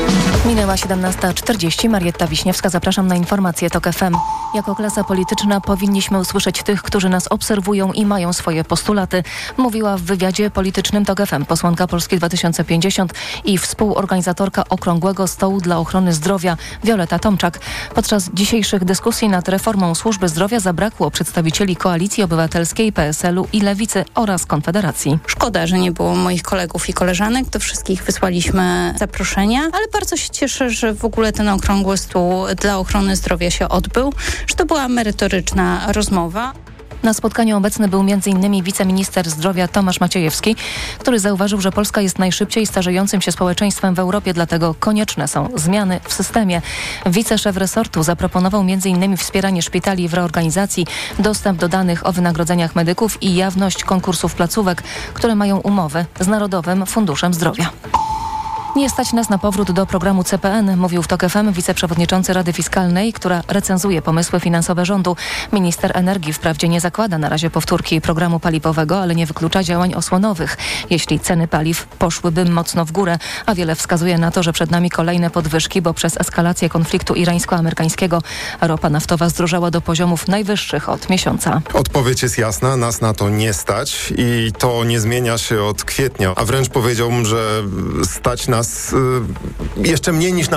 Minęła siedemnasta czterdzieści. Marietta Wiśniewska, zapraszam na informacje TOK F M. Jako klasa polityczna powinniśmy usłyszeć tych, którzy nas obserwują i mają swoje postulaty, mówiła w wywiadzie politycznym TOK F M posłanka Polski dwa tysiące pięćdziesiąt i współorganizatorka Okrągłego Stołu dla Ochrony Zdrowia Wioleta Tomczak. Podczas dzisiejszych dyskusji nad reformą służby zdrowia zabrakło przedstawicieli Koalicji Obywatelskiej, P S L u i Lewicy oraz Konfederacji. Szkoda, że nie było moich kolegów i koleżanek. Do wszystkich wysłaliśmy zaproszenia, ale bardzo się cieszę, że w ogóle ten Okrągły Stół dla Ochrony Zdrowia się odbył, że to była merytoryczna rozmowa. Na spotkaniu obecny był między innymi wiceminister zdrowia Tomasz Maciejewski, który zauważył, że Polska jest najszybciej starzejącym się społeczeństwem w Europie, dlatego konieczne są zmiany w systemie. Wiceszef resortu zaproponował między innymi wspieranie szpitali w reorganizacji, dostęp do danych o wynagrodzeniach medyków i jawność konkursów placówek, które mają umowy z Narodowym Funduszem Zdrowia. Nie stać nas na powrót do programu C P N, mówił w TOK F M wiceprzewodniczący Rady Fiskalnej, która recenzuje pomysły finansowe rządu. Minister energii wprawdzie nie zakłada na razie powtórki programu paliwowego, ale nie wyklucza działań osłonowych, jeśli ceny paliw poszłyby mocno w górę, a wiele wskazuje na to, że przed nami kolejne podwyżki, bo przez eskalację konfliktu irańsko-amerykańskiego ropa naftowa zdrożała do poziomów najwyższych od miesiąca. Odpowiedź jest jasna, nas na to nie stać i to nie zmienia się od kwietnia, a wręcz powiedziałbym, że stać nas jeszcze mniej niż na